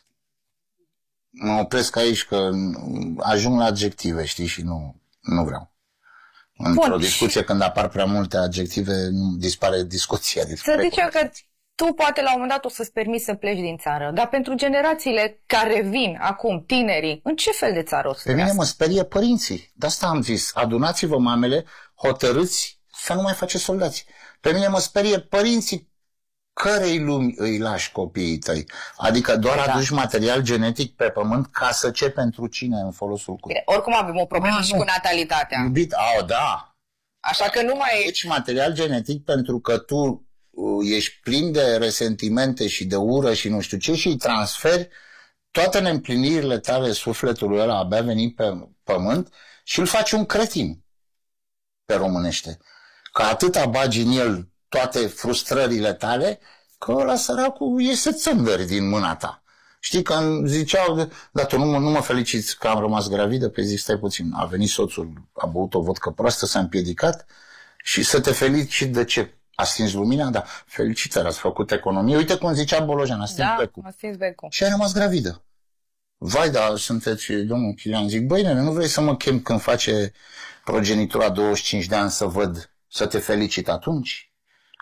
H: Mă opresc aici că ajung la adjective, știi, și nu, nu vreau. Într-o discuție, când apar prea multe adjective, dispare discuția.
D: Să zicem că tu poate la un moment dat o să-ți permiți să pleci din țară, dar pentru generațiile care vin acum, tinerii, în ce fel de țară o să
H: Pe mine mă sperie părinții. De asta am zis, adunați-vă mamele, hotărâți să nu mai faceți soldați. Pe mine mă sperie părinții. Cărei lumi îi lași copiii tăi? Adică doar da. aduci material genetic pe pământ ca să ce pentru cine în folosul cui?
D: Bine, oricum avem o problemă ah, și nu. cu natalitatea.
H: Iubit, au, da.
D: Așa că nu mai...
H: Deci material genetic pentru că tu uh, ești plin de resentimente și de ură și nu știu ce și îi transferi toate neîmplinirile tale sufletului ăla abia venit pe pământ și îl faci un cretin pe românește. Că atâta bagi în el toate frustrările tale, că ăla săracul iese țândări din mâna ta. Știi că îmi ziceau, dar tu nu mă, nu mă feliciți că am rămas gravidă, pe zi stai puțin, a venit soțul, a băut o vodcă proastă, s-a împiedicat și să te felicit de ce? A stins lumina? Da, felicitări, ați făcut economie. Uite cum zicea Bolojan, a stins
D: da,
H: becul.
D: a stins becul.
H: Și a rămas gravidă. Vai, da, sunteți, domnul Chilian, zic, băi, nene, nu vrei să mă chem când face progenitura douăzeci și cinci de ani să văd, să te felicit atunci?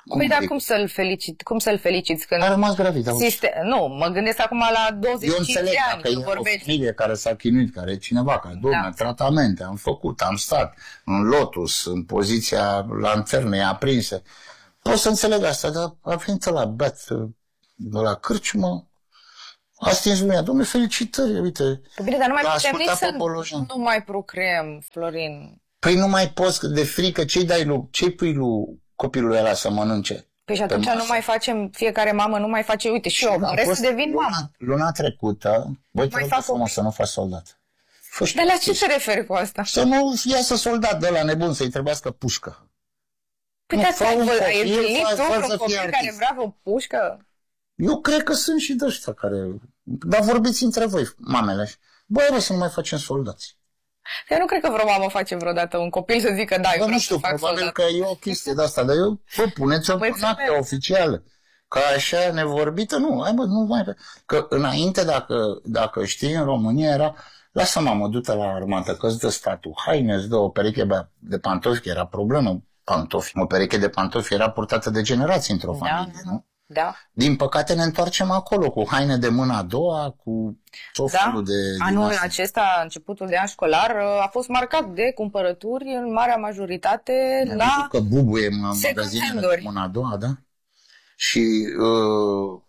H: Cum
D: păi, dar
H: adică?
D: cum să-l felicit? Cum să-l feliciți? Când
H: A rămas gravid, auzi.
D: Sistem... Nu, mă gândesc acum la douăzeci și cinci de ani,
H: că
D: că
H: e
D: vorbești.
H: o familie care s-a chinuit, care e cineva, care, domne,
D: Da.
H: tratamente, am făcut, am stat în lotus, în poziția lanternei aprinse. Pot să înțeleg asta, dar a venit la beat, de la cârciumă, a stins lumea. Dom'le, felicitări, uite.
D: Păi bine, dar nu mai
H: l-a
D: putem nici
H: ascultat
D: să
H: pe Bolojan.
D: nu mai procreăm, Florin.
H: Păi nu mai poți, că de frică, ce-i dai lui, ce-i pui lui copilului ăla să mănânce?
D: Păi și atunci nu mai facem, fiecare mamă nu mai face, uite, și eu,
H: Am
D: vreau
H: fost
D: să devin
H: luna,
D: mamă.
H: Luna trecută, băi, te
D: Mai
H: rog
D: fac
H: frumos
D: o-
H: să nu faci soldat. Fă-și
D: Dar la
H: tu
D: ce te referi cu asta?
H: Să nu iasă soldat de la nebun, să-i trebuiască pușcă.
D: Păi
H: Nu,
D: da,
H: fă
D: ai
H: un
D: ai
H: copil,
D: întâlnit
H: fă-
D: tu
H: fă
D: vreun
H: să fie
D: copil care
H: artist.
D: vrea o pușcă?
H: Eu cred că sunt și de ăștia care... Dar vorbiți între voi, mamele. Băi, bă, să nu mai facem soldați.
D: Eu nu cred că vreo mamă face vreodată un copil să zică, da, eu
H: Bă,
D: vreau
H: nu
D: să
H: știu,
D: fac
H: probabil
D: soldat.
H: că e o chestie de asta, dar eu, bă, puneți-o
D: Băi,
H: în acte
D: înțeleg.
H: oficială. Că așa nevorbită, nu, hai bă, nu mai... Că înainte, dacă, dacă știi, în România era, lasă mamă, du-te la armată, că-ți dă statul, haine, îți dă o pereche de pantofi, că era problemă, pantofi. O pereche de pantofi era purtată de generații într-o
D: Da,
H: familie, nu?
D: Da.
H: Din păcate ne întoarcem acolo, cu haine de mâna a doua, cu tot
D: Da,
H: felul de... din
D: anul
H: astea.
D: acesta, începutul de an școlar, a fost marcat de cumpărături în marea majoritate
H: Am
D: la...
H: văzut că bubuie în
D: second
H: magazinele de
D: hand-uri.
H: mâna a doua, da? Și uh,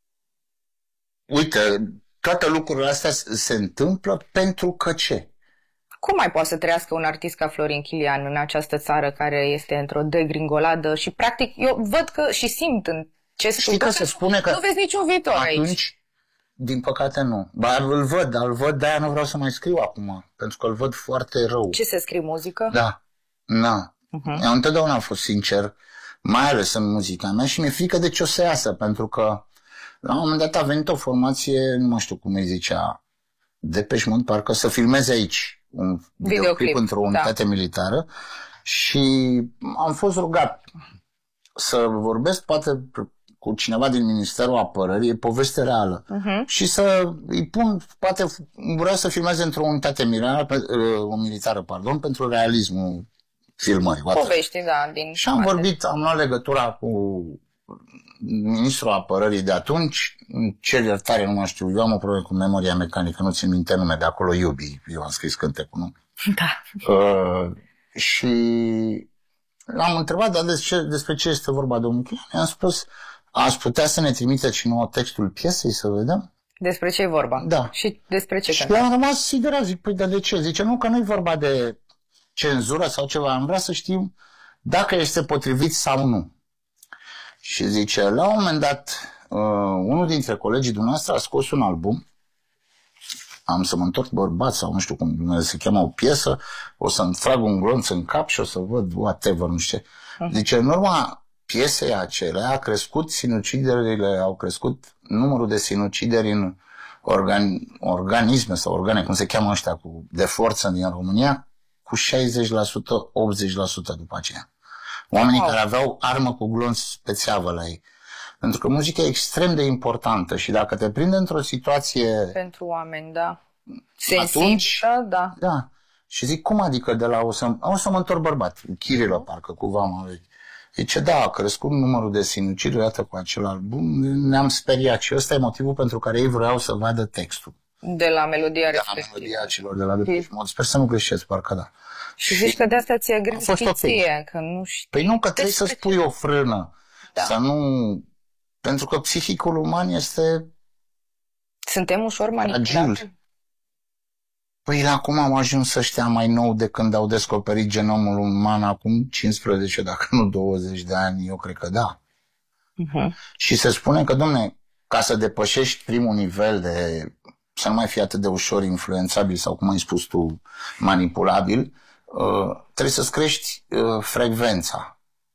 H: uite, toate lucrurile astea se se întâmplă pentru că ce?
D: Cum mai poate să trăiască un artist ca Florin Chilian în această țară care este într-o degringoladă și practic eu văd că și simt în ce spui
H: Știi că
D: tu
H: se spune că
D: nu vezi niciun viitor aici.
H: atunci, din păcate nu. Ba, îl văd, dar îl văd, de-aia nu vreau să mai scriu acum, pentru că îl văd foarte rău.
D: Ce se scrie muzică?
H: Da, na.
D: Uh-huh.
H: Eu întotdeauna am fost sincer, mai ales în muzica mea și mi-e frică de ce o să iasă, pentru că la un moment dat a venit o formație, nu mai știu cum îi zicea, Depeche Mode, parcă să filmeze aici un videoclip,
D: Videoclip,
H: într-o
D: da.
H: unitate militară și am fost rugat să vorbesc poate cu cineva din Ministerul Apărării, e poveste reală,
D: Uh-huh.
H: și să îi pun, poate vreau să filmeze într-o unitate militară, pe- uh, militară pardon, pentru realismul filmării. whatever.
D: Povești, da, din
H: Și am vorbit, am luat legătura cu ministrul apărării de atunci, îmi cer iertare, nu mai știu, eu am o problemă cu memoria mecanică, nu țin minte nume, de acolo iubi, eu am scris cântecul, nu?
D: Da.
H: Uh, și l-am întrebat, dar despre ce, despre ce este vorba, domnul Chilian? I-am spus, aș putea să ne trimite cineva textul piesei să vedem?
D: Despre ce e vorba?
H: Da.
D: Și despre ce
H: Și
D: cântă?
H: am rămas siderat, zic, păi, dar de ce? Zice, nu, că nu e vorba de cenzură sau ceva, am vrea să știm dacă este potrivit sau nu. Și zice, la un moment dat, uh, unul dintre colegii dumneavoastră a scos un album, am să mă întorc bărbat sau nu știu cum se cheamă, o piesă, o să-mi trag un glonț în cap și o să văd whatever, nu știu ce. Zice, în urma piesei acelea a crescut sinuciderile, au crescut numărul de sinucideri în organ, organisme sau organe, cum se cheamă ăștia, cu, de forță din România, cu șaizeci la sută, optzeci la sută după aceea. Oamenii
D: Wow.
H: care aveau armă cu glonț pe țeavă la ei. Pentru că muzica e extrem de importantă și dacă te prinde într-o situație...
D: Pentru oameni, da.
H: Atunci-
D: Sensibilă, da.
H: Da. Și zic, cum adică de la o să, o să mă întorc bărbat, Chirilă, parcă, cu vama vechi. Zice, da, a crescut numărul de sinucideri, iată cu acel album, ne-am speriat și ăsta e motivul pentru care ei vreau să vadă textul.
D: De la melodia
H: De la
D: respectivă.
H: melodia celor de la Depeche Mode. Sper să nu greșesc, parcă da.
D: Și zici că de asta ți-e greu
H: A fost
D: și
H: ok.
D: ție, că nu știi.
H: Păi nu, că trebuie să spui o frână.
D: Da.
H: Să nu... Pentru că psihicul uman este
D: Suntem ușor manipulați.
H: agil. Păi acum am ajuns ăștia mai nou de când au descoperit genomul uman, acum cincisprezece, dacă nu douăzeci de ani, eu cred că da.
D: Uh-huh.
H: Și se spune că, domne, ca să depășești primul nivel de, să nu mai fii atât de ușor influențabil sau, cum ai spus tu, manipulabil, uh, trebuie să-ți crești uh, frecvența.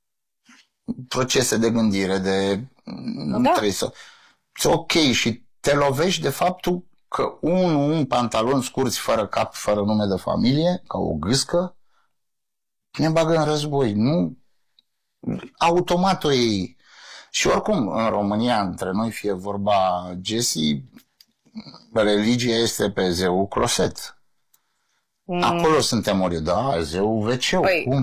H: Procese de gândire, de... Nu
D: Da.
H: trebuie să... Ți ok și te lovești de faptul că unul, un pantalon scurți, fără cap, fără nume de familie, ca o gâscă, ne bagă în război. Nu... Automat o iei. Și oricum, în România, între noi, fie vorba Jesse, religia este pe zeul closet.
D: Mm.
H: Acolo suntem ori, da, zeul veceu,
D: Păi,
H: cum?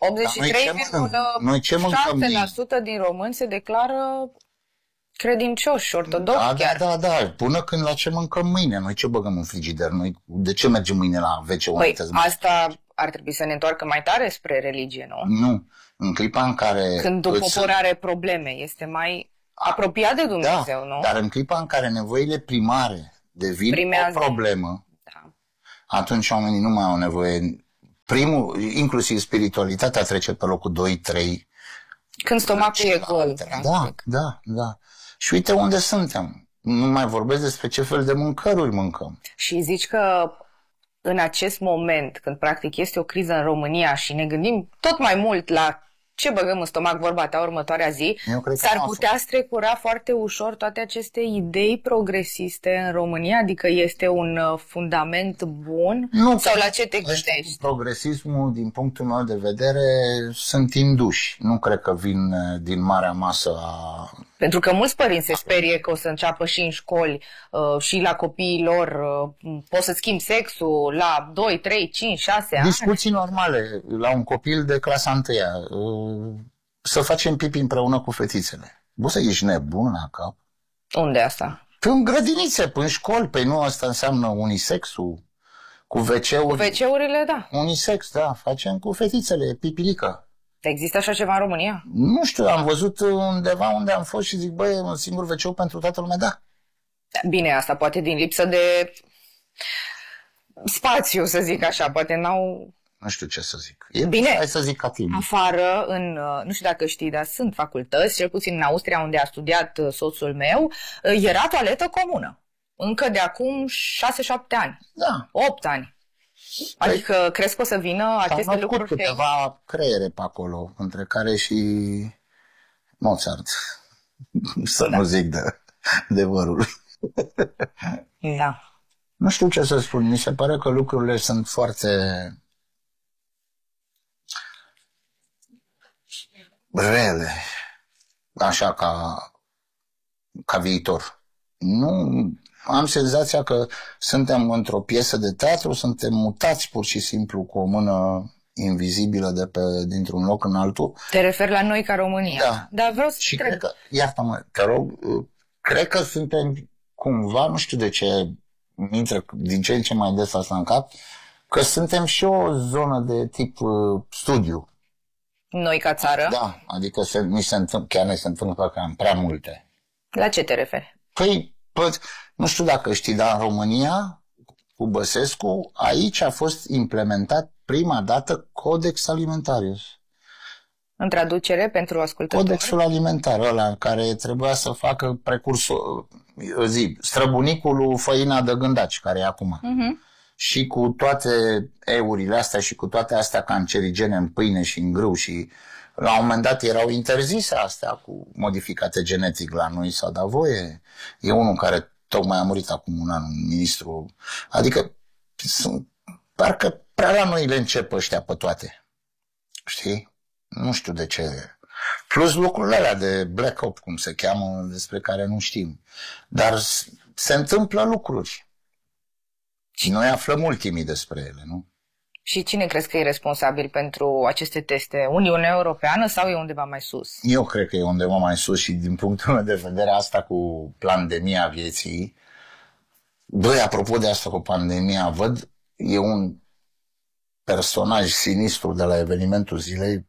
D: optzeci și trei virgulă șapte la sută din români se declară credincioși, ortodoxi
H: da,
D: chiar.
H: Da, da, da. Până când la ce mâncăm mâine? Noi ce băgăm în frigider? Noi de ce mergem mâine la ve ce?
D: Păi, asta ar trebui să ne întoarcă mai tare spre religie, nu?
H: Nu. În clipa în care...
D: Când un popor are probleme, este mai apropiat de Dumnezeu, da, nu?
H: Dar în clipa în care nevoile primare devin Primează. o problemă, da. atunci oamenii nu mai au nevoie. Primul, inclusiv spiritualitatea, trece pe locul doi trei.
D: Când stomacul e gol.
H: Da, da, da. Și uite unde suntem. Nu mai vorbesc despre ce fel de mâncăruri mâncăm.
D: Și zici că în acest moment, când practic este o criză în România și ne gândim tot mai mult la ce băgăm în stomac, vorba ta, următoarea zi, s-ar putea strecura foarte ușor toate aceste idei progresiste în România? Adică este un fundament bun?
H: Nu,
D: sau la ce te gândești?
H: Progresismul, din punctul meu de vedere, sunt induși. Nu cred că vin din marea masă a...
D: Pentru că mulți părinți se sperie că o să înceapă și în școli uh, și la copiii lor uh, poți să schimbi sexul la doi, trei, cinci, șase ani.
H: Discuții normale la un copil de clasa întâia. Uh, să facem pipi împreună cu fetițele. Bă, să ești nebun la cap.
D: Unde asta?
H: În grădinițe, în școli. Păi nu asta înseamnă unisexul? Cu ve ce-uri?
D: Cu ve ce-urile, da.
H: Unisex, da. Facem cu fetițele, pipilică.
D: Există așa ceva în România?
H: Nu știu, am văzut undeva unde am fost și zic, băi, un singur ve ce pentru toată lumea, da.
D: Bine, asta poate din lipsă de spațiu, să zic așa, poate n-au...
H: Nu știu ce să zic. E
D: bine,
H: hai să zic ca tine.
D: Afară, în, nu știu dacă știi, dar sunt facultăți, cel puțin în Austria, unde a studiat soțul meu, era toaletă comună. Încă de acum șase șapte ani.
H: Da.
D: opt ani. Adică păi, crezi că o să vină aceste lucruri?
H: Am câteva creiere pe acolo, între care și Mozart. Să da. nu zic de adevărul.
D: Da.
H: Nu știu ce să spun. Mi se pare că lucrurile sunt foarte rele, așa ca, ca viitor. Nu... Am senzația că suntem într-o piesă de teatru, suntem mutați pur și simplu cu o mână invizibilă de pe, dintr-un loc în altul.
D: Te referi la noi ca România.
H: Da.
D: Dar vreau să
H: și
D: cred
H: că, iartă-mă, te rog, cred că suntem cumva, nu știu de ce, intră din ce în ce mai des asta în cap, că suntem și o zonă de tip uh, studiu.
D: Noi ca țară?
H: Da, adică se, mi se întâmplă, chiar ne se întâmplă că am prea multe.
D: La ce te referi?
H: Păi, păi nu știu dacă știi, dar în România, cu Băsescu, aici a fost implementat prima dată Codex Alimentarius.
D: În traducere pentru ascultători?
H: Codexul alimentar, ăla care trebuia să facă precursul, zi, străbunicul lui Făina de Gândaci, care e acum. Uh-huh. Și cu toate eurile astea și cu toate astea cancerigene în pâine și în grâu și la un moment dat erau interzise astea cu modificate genetic la noi, s-a dat voie. E unul care tocmai a murit acum un an, un ministru. Adică sunt, parcă prea la noi le încep ăștia pe toate. Știi? Nu știu de ce. Plus lucrurile alea de Black Ops, cum se cheamă, despre care nu știm. Dar se întâmplă lucruri. Și noi aflăm ultimii despre ele, nu?
D: Și cine crezi că e responsabil pentru aceste teste? Uniunea Europeană sau e undeva mai sus?
H: Eu cred că e undeva mai sus și din punctul meu de vedere asta cu pandemia vieții. Băi, apropo de asta cu pandemia, văd, e un personaj sinistru de la evenimentul zilei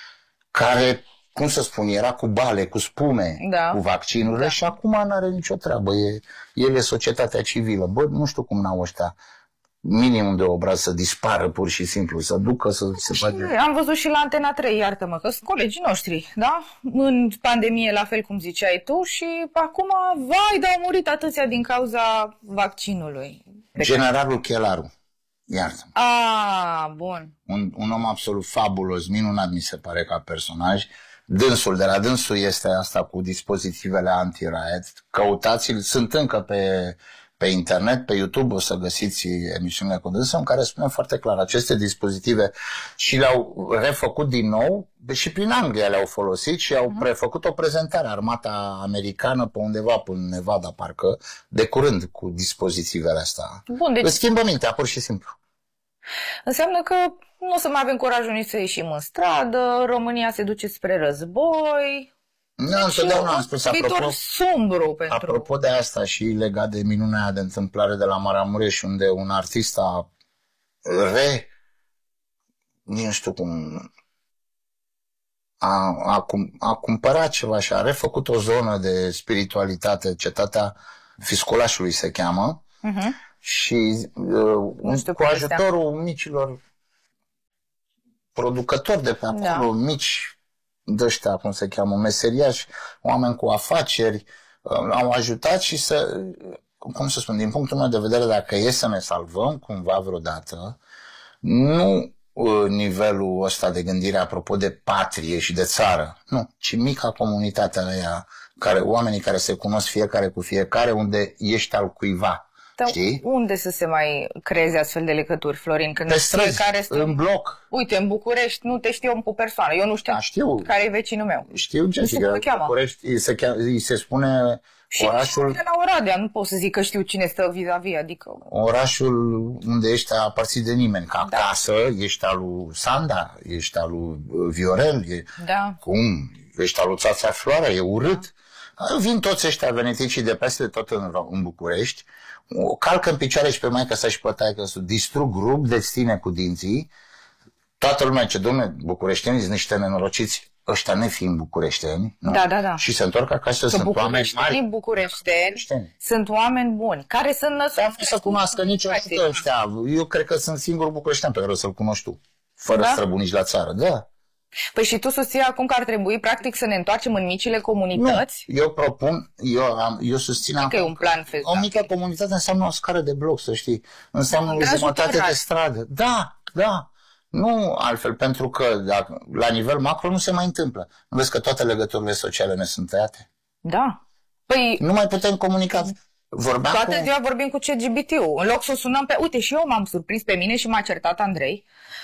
H: care, cum să spun, era cu bale, cu spume, da. cu vaccinurile da. și acum n-are nicio treabă. E, el e societatea civilă. Bă, nu știu cum n-au ăștia minimum de obraz să dispară pur și simplu, să ducă, să se face...
D: Am văzut și la Antena trei, iartă-mă, că sunt colegii noștri, da? În pandemie, la fel cum ziceai tu, și acum, vai, dar au murit atâția din cauza vaccinului.
H: Generalul Chelaru, iartă-mă.
D: Ah, bun.
H: Un, un om absolut fabulos, minunat mi se pare ca personaj. Dânsul, de la dânsul este asta cu dispozitivele anti-riot. Căutați-l, sunt încă pe... pe internet, pe YouTube, o să găsiți emisiunile cu dânsul în care spune foarte clar aceste dispozitive și le-au refăcut din nou, și prin Anglia le-au folosit și au prefăcut o prezentare armata americană pe undeva, până în Nevada, parcă, de curând, cu dispozitivele astea.
D: Bun, deci...
H: Îți schimbă mintea, pur și simplu.
D: Înseamnă că nu o să mai avem curajul nici să ieșim în stradă, România se duce spre război.
H: Nu, întotdeauna am spus, apropo,
D: sombru pentru...
H: apropo de asta și legat de minunea aia de întâmplare de la Maramureș, unde un artist a re... nici nu știu cum... A, a, a cumpărat ceva și a refăcut o zonă de spiritualitate, Cetatea Fisculașului se cheamă, uh-huh. și uh, cu ajutorul este. micilor producători de pe acolo, da. mici de-ăștia, cum se cheamă, meseriași, oameni cu afaceri, uh, au ajutat și să, cum să spun, din punctul meu de vedere, dacă e să ne salvăm cumva vreodată, nu nivelul ăsta de gândire apropo de patrie și de țară, nu, ci mica comunitate aia, care, oamenii care se cunosc fiecare cu fiecare, unde ești al cuiva.
D: Dar unde să se mai creeze astfel de legături, Florin? Când
H: pe străzi,
D: care stă...
H: în bloc.
D: Uite, în București nu te știu eu cu persoană, eu nu știu,
H: da, știu.
D: care e vecinul meu.
H: Știu ce știu, că București îi se, îi se spune și orașul...
D: Și la Oradea, nu pot să zic că știu cine stă vis-a-vis, adică...
H: Orașul unde ești aparțit de nimeni, ca da. acasă, ești al lui Sanda, ești al lui Viorel, e...
D: da.
H: cum, ești al lui Țața Floarea, e urât. Da. Vin toți ăștia veneticii de peste tot în, în București, o calcă în picioare și pe maică sa și pe taică să distrug rup de stine cu dinții. Toată lumea ce, domne, bucureștenii sunt niște nenorociți, ăștia nefiind bucureșteni, nu?
D: Da, da, da.
H: Și se întorc acasă, că sunt oameni mari.
D: Bucureșteni, bucureșteni sunt oameni buni, care sunt născuți.
H: Nu să cunoască niciodată ăștia. Eu cred că sunt singurul bucureștean pe care o să-l cunoști tu, fără da? străbunici la țară, da.
D: Păi și tu susții acum că ar trebui, practic, să ne întoarcem în micile comunități?
H: Nu, eu propun, eu, am, eu susțin
D: că e un plan fezabil.
H: O mică comunitate înseamnă o scară de bloc, să știi. Înseamnă o jumătate de stradă. Da, da. Nu altfel, pentru că dacă, la nivel macro nu se mai întâmplă. Nu vezi că toate legăturile sociale ne sunt tăiate?
D: Da. Păi...
H: Nu mai putem comunica. Vorbeam
D: toată
H: cu...
D: ziua vorbim cu ChatGPT-ul. În loc să o sunăm pe... Uite, și eu m-am surprins pe mine și m-a certat Andrei.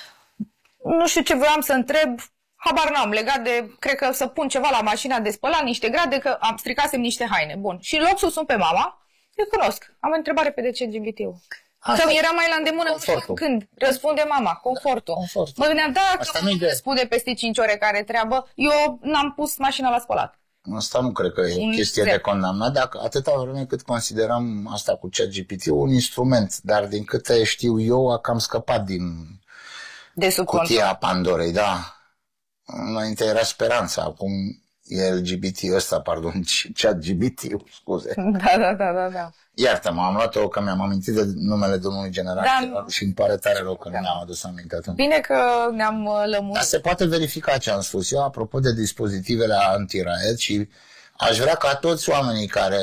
D: Nu știu ce voiam să întreb... Habar n-am, legat de, cred că să pun ceva la mașina de spălat, niște grade, că am stricasem niște haine. Bun. Și în loc să o sun pe mama, îl cunosc. Am o întrebare pe de ChatGPT-ul. Că era mai la îndemână confortul. Când răspunde mama, confortul. confortul. Mă gândeam, da, asta că nu răspunde peste cinci ore care treabă, eu n-am pus mașina la spălat.
H: Asta nu cred că e o chestie de condamnat, dacă atâta vreme cât considerăm asta cu ChatGPT un instrument, dar din câte știu eu, a cam scăpat din
D: de sub
H: cutia
D: control.
H: Pandorei, da. Înainte era Speranța, acum e L G B T ăsta, pardon, ChatGPT, scuze.
D: Da, da, da, da, da.
H: Iartă-mă, am luat-o că mi-am amintit de numele domnului general da, și îmi pare tare rău că da. nu mi-am adus aminte atunci.
D: Bine că ne-am lămurit.
H: Dar se poate verifica ce am spus eu apropo de dispozitivele anti-raet și aș vrea ca toți oamenii care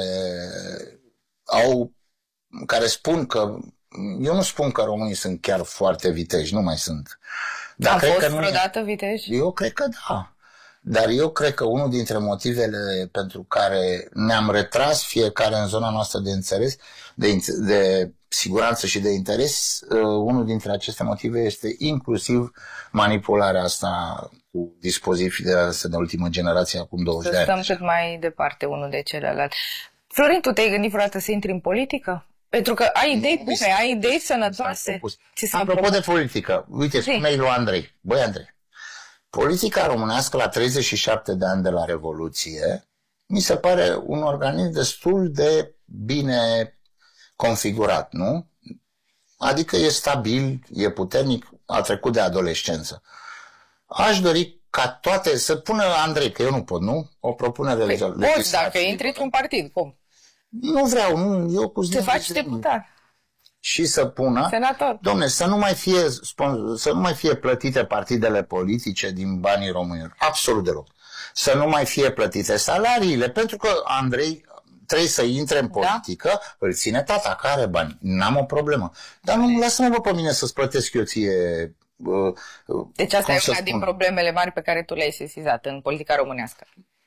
H: au, care spun că, eu nu spun că românii sunt chiar foarte viteji, nu mai sunt.
D: Dar cred fost că vreodată e... viteji?
H: Eu cred că da. Dar eu cred că unul dintre motivele pentru care ne-am retras fiecare în zona noastră de înțeles, de, de siguranță și de interes, uh, unul dintre aceste motive este inclusiv manipularea asta cu dispozitivii de, de ultimă generație acum douăzeci de ani.
D: Să stăm cât mai departe unul de celălalt. Florin, tu te-ai gândit vreodată să intri în politică? Pentru că ai idei bune, ai idei sănătoase.
H: Apropo de politică, uite, spune-i lui Andrei. Băi, Andrei, politica românească la treizeci și șapte de ani de la Revoluție mi se pare un organism destul de bine configurat, nu? Adică e stabil, e puternic, a trecut de adolescență. Aș dori ca toate, să pună Andrei, că eu nu pot, nu? O propunere
D: păi, poți, dacă intri într-un partid, cum?
H: Nu vreau, nu, eu cu
D: te faci deputat.
H: Și să pună,
D: senator.
H: Domne, să nu mai fie să nu mai fie plătite partidele politice din banii românilor, absolut deloc. Să nu mai fie plătite salariile, pentru că Andrei trebuie să intre în politică, da? Îl ține tata, care are bani, n-am o problemă. Dar nu lasă-mă pe mine să-ți plătesc eu ție. Uh,
D: deci asta e una din problemele mari pe care tu le-ai sesizat în politica românească.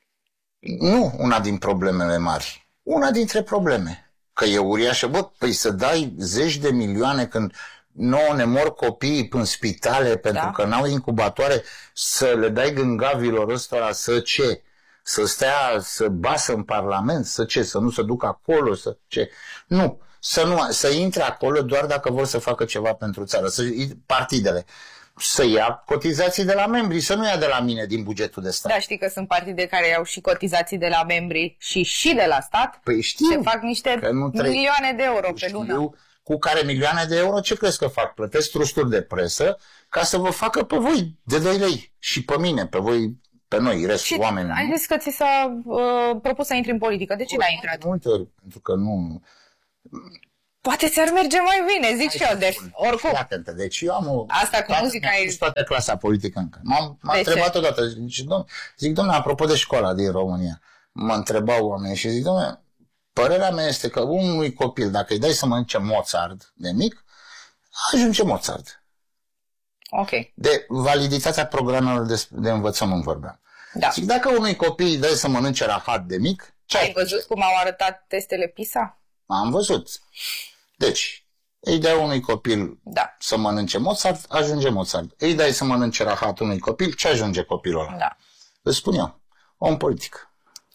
H: Nu una din problemele mari. Una dintre probleme. Că e uriașă, bă, păi să dai zeci de milioane când nouă ne mor copiii în spitale pentru da. că n-au incubatoare, să le dai gângavilor ăstora să ce? Să stea, să basă în Parlament, să ce? Să nu se ducă acolo, să ce? Nu. să, nu, să intre acolo doar dacă vor să facă ceva pentru țară, să, partidele. Să ia cotizații de la membri, să nu ia de la mine din bugetul de stat.
D: Da, știi că sunt partide care iau și cotizații de la membri și și de la stat.
H: Păi știu.
D: Se fac niște milioane de euro pe lună.
H: Cu care milioane de euro ce crezi că fac? Plătesc trusturi de presă ca să vă facă pe voi de doi lei și pe mine, pe voi, pe noi, restul oameni.
D: Ai zis că ți s-a uh, propus să intri în politică. De ce n-ai intrat?
H: Multe ori, pentru că nu...
D: Poate ți-ar merge mai bine, zic și eu. Deci, oricum.
H: Atentă, deci eu am o...
D: Asta cu muzica e...
H: toată clasa politică încă. M-am întrebat odată, zic, domn, zic, domnule, apropo de școala din România, mă întrebau oamenii și zic, domnule, părerea mea este că unui copil, dacă îi dai să mănânce Mozart de mic, ajunge Mozart.
D: Ok.
H: De validitatea programelor de, de învățământ vorbeam.
D: Da.
H: Zic, dacă unui copil îi dai să mănânce rahat de mic, ce
D: ai văzut cum au arătat testele PISA?
H: Am văzut. Deci, îi dai unui copil
D: da.
H: să mănânce Mozart, ajunge Mozart. Îi dai să mănânce rahat unui copil, ce ajunge copilul ăla?
D: Da.
H: Îți spun eu, om politic.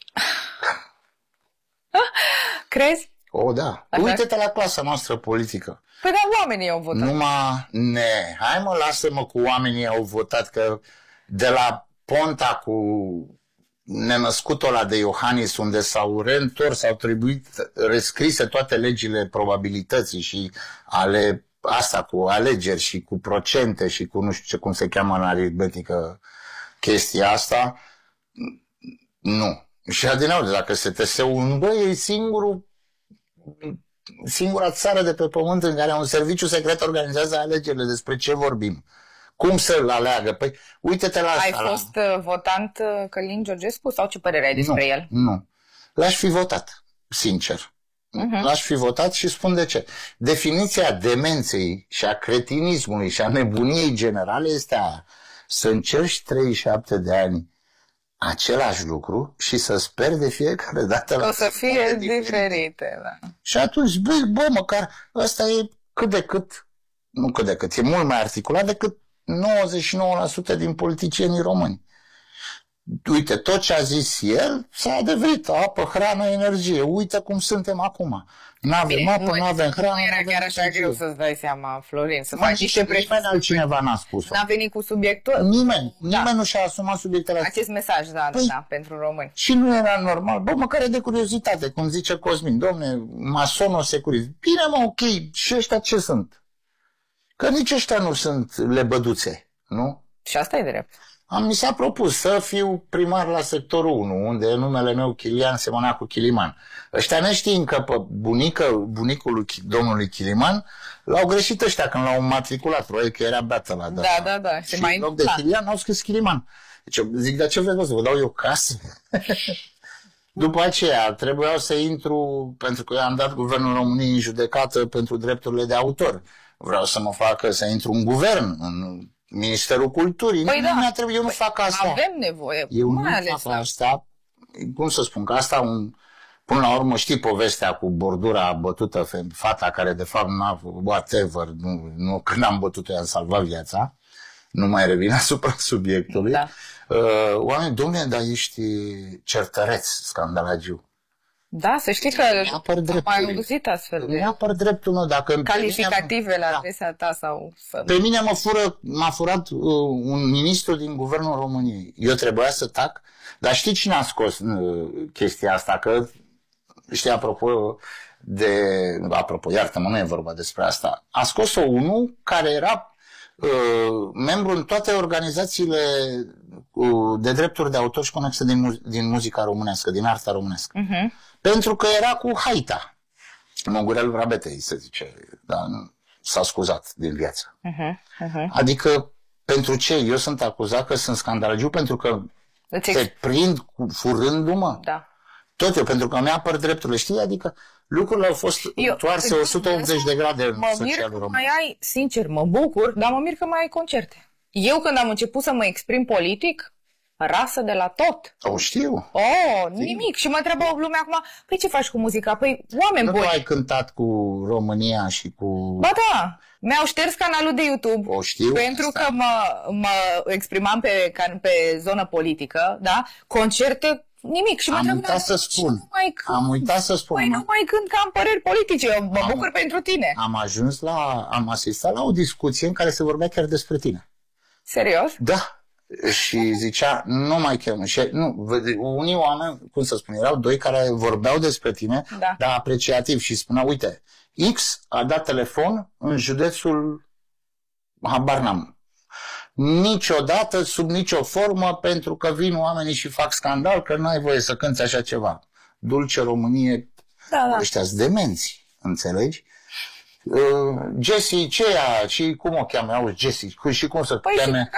D: Crezi?
H: O, da. Așa? Uite-te la clasa noastră politică.
D: Păi da, oamenii au votat.
H: Numai, ne, hai mă, lasă-mă cu oamenii au votat, că de la Ponta cu nenăscutul ăla de Iohannis, unde s-au reîntors, s-au trebuit rescrise toate legile probabilității și ale asta cu alegeri și cu procente și cu nu știu ce, cum se cheamă în aritmetică chestia asta, nu. Și adineauri, dacă S T S-ul, bă, e singurul, singura țară de pe pământ în care un serviciu secret organizează alegerile. Despre ce vorbim? Cum să-l aleagă? Păi, uite-te la
D: Ai
H: asta.
D: fost la... votant Călin Georgescu sau ce părere ai despre
H: nu,
D: el?
H: Nu, l-aș fi votat, sincer. Uh-huh. L-aș fi votat și spun de ce. Definiția demenței și a cretinismului și a nebuniei generale este aia. Să încerci treizeci și șapte de ani același lucru și să sper de fiecare dată la
D: o să fie diferite, da.
H: Și atunci, bă, bă, măcar ăsta e cât de cât, nu cât de cât, e mult mai articulat decât nouăzeci și nouă la sută din politicienii români. Uite, tot ce a zis el s-a adeverit, apă, hrană, energie. Uite cum suntem acum. N-avem apă, n-avem hrană.
D: Nu era chiar așa greu să-ți dai seama, Florin, să faci niște
H: președinte. Nimeni altcineva n-a spus-o.
D: N-a venit cu subiectul?
H: Nimeni. Da. Nimeni nu și-a asumat subiectele astea.
D: Acest mesaj, da, păi, da, pentru români.
H: Și nu era normal. Bă, măcar de curiozitate, cum zice Cosmin. Domne, masono securist. Bine, mă, ok, și ăștia ce sunt? Că nici ăștia nu sunt lebăduțe, nu?
D: Și asta e drept.
H: Am, mi s-a propus să fiu primar la sectorul unu, unde numele meu Chilian semăna cu Chiliman. Ăștia neștiind că pe bunică, bunicul lui domnului Chiliman l-au greșit ăștia când l-au matriculat, probabil că era beată la
D: da. Da, da, da.
H: Și în loc de Chilian au scris Chiliman. Deci zic, dar ce vreți să vă dau eu casă? După aceea trebuiau să intru, pentru că eu am dat Guvernul României în judecată pentru drepturile de autor. Vreau să mă facă să intru în guvern, în Ministerul Culturii.
D: Păi
H: nu
D: da.
H: mi-a trebuit, eu nu
D: păi
H: fac asta.
D: Avem nevoie.
H: Eu
D: mai
H: nu
D: ales
H: fac asta. Cum să spun, că asta un... Până la urmă știi povestea cu bordura bătută, fata care de fapt n-a whatever, nu, nu, când am bătut-o i-am salvat viața. Nu mai revin asupra subiectului.
D: Da.
H: Uh, oameni, domnule, dar ești certăreț, scandalagiu.
D: Da, să știi că am mai auzit astfel de...
H: Mi-apăr dreptul meu, dacă...
D: Calificative la adresa ta sau...
H: Pe mine mă fură, m-a furat uh, un ministru din Guvernul României. Eu trebuia să tac, dar știi cine a scos uh, chestia asta? Că, știi, apropo de... Apropo, iartă-mă, nu e vorba despre asta. A scos-o unul care era uh, membru în toate organizațiile uh, de drepturi de autor și conexe din, mu- din muzica românească, din arta românească. Uh-huh. Pentru că era cu haita. Măgurel Vrabetei, se zice. Dar s-a scuzat din viață. Uh-huh, uh-huh. Adică, pentru ce? Eu sunt acuzat că sunt scandalagiu pentru că
D: Îți
H: te prind cu, furându-mă?
D: Da.
H: Tot eu, pentru că mi-apăr drepturile. Știi? Adică lucrurile au fost întoarse o sută optzeci de grade în socialul român.
D: Mai ai, sincer, mă bucur, dar mă mir că mai ai concerte. Eu când am început să mă exprim politic, rasă de la tot.
H: O știu.
D: Oh, nimic. Și mă întreabă lumea acum, păi ce faci cu muzica? Păi oameni
H: nu
D: buni.
H: Nu ai cântat cu România și cu...
D: Ba da, mi-au șters canalul de YouTube.
H: O știu.
D: Pentru
H: asta.
D: că mă, mă exprimam pe, pe zonă politică, da? Concerte nimic. Și mă
H: am uitat să spun. Am uitat să spun.
D: Păi nu mai cânt că am păreri politice. Eu mă am, bucur pentru tine.
H: Am ajuns la... Am asistat la o discuție în care se vorbea chiar despre tine.
D: Serios?
H: Da. Și zicea, nu mai chem. Și, nu, unii oameni, cum să spun, erau doi care vorbeau despre tine,
D: da.
H: dar apreciativ și spuneau, uite, X a dat telefon în județul, habar n-am, niciodată, sub nicio formă, pentru că vin oamenii și fac scandal, că nu ai voie să cânți așa ceva. Dulce Românie,
D: da, da.
H: ăștia-s demenți, înțelegi? Uh, Jessie, ce ea? Și cum o cheamă? Auzi, Jessie, și cum să
D: păi
H: cheame?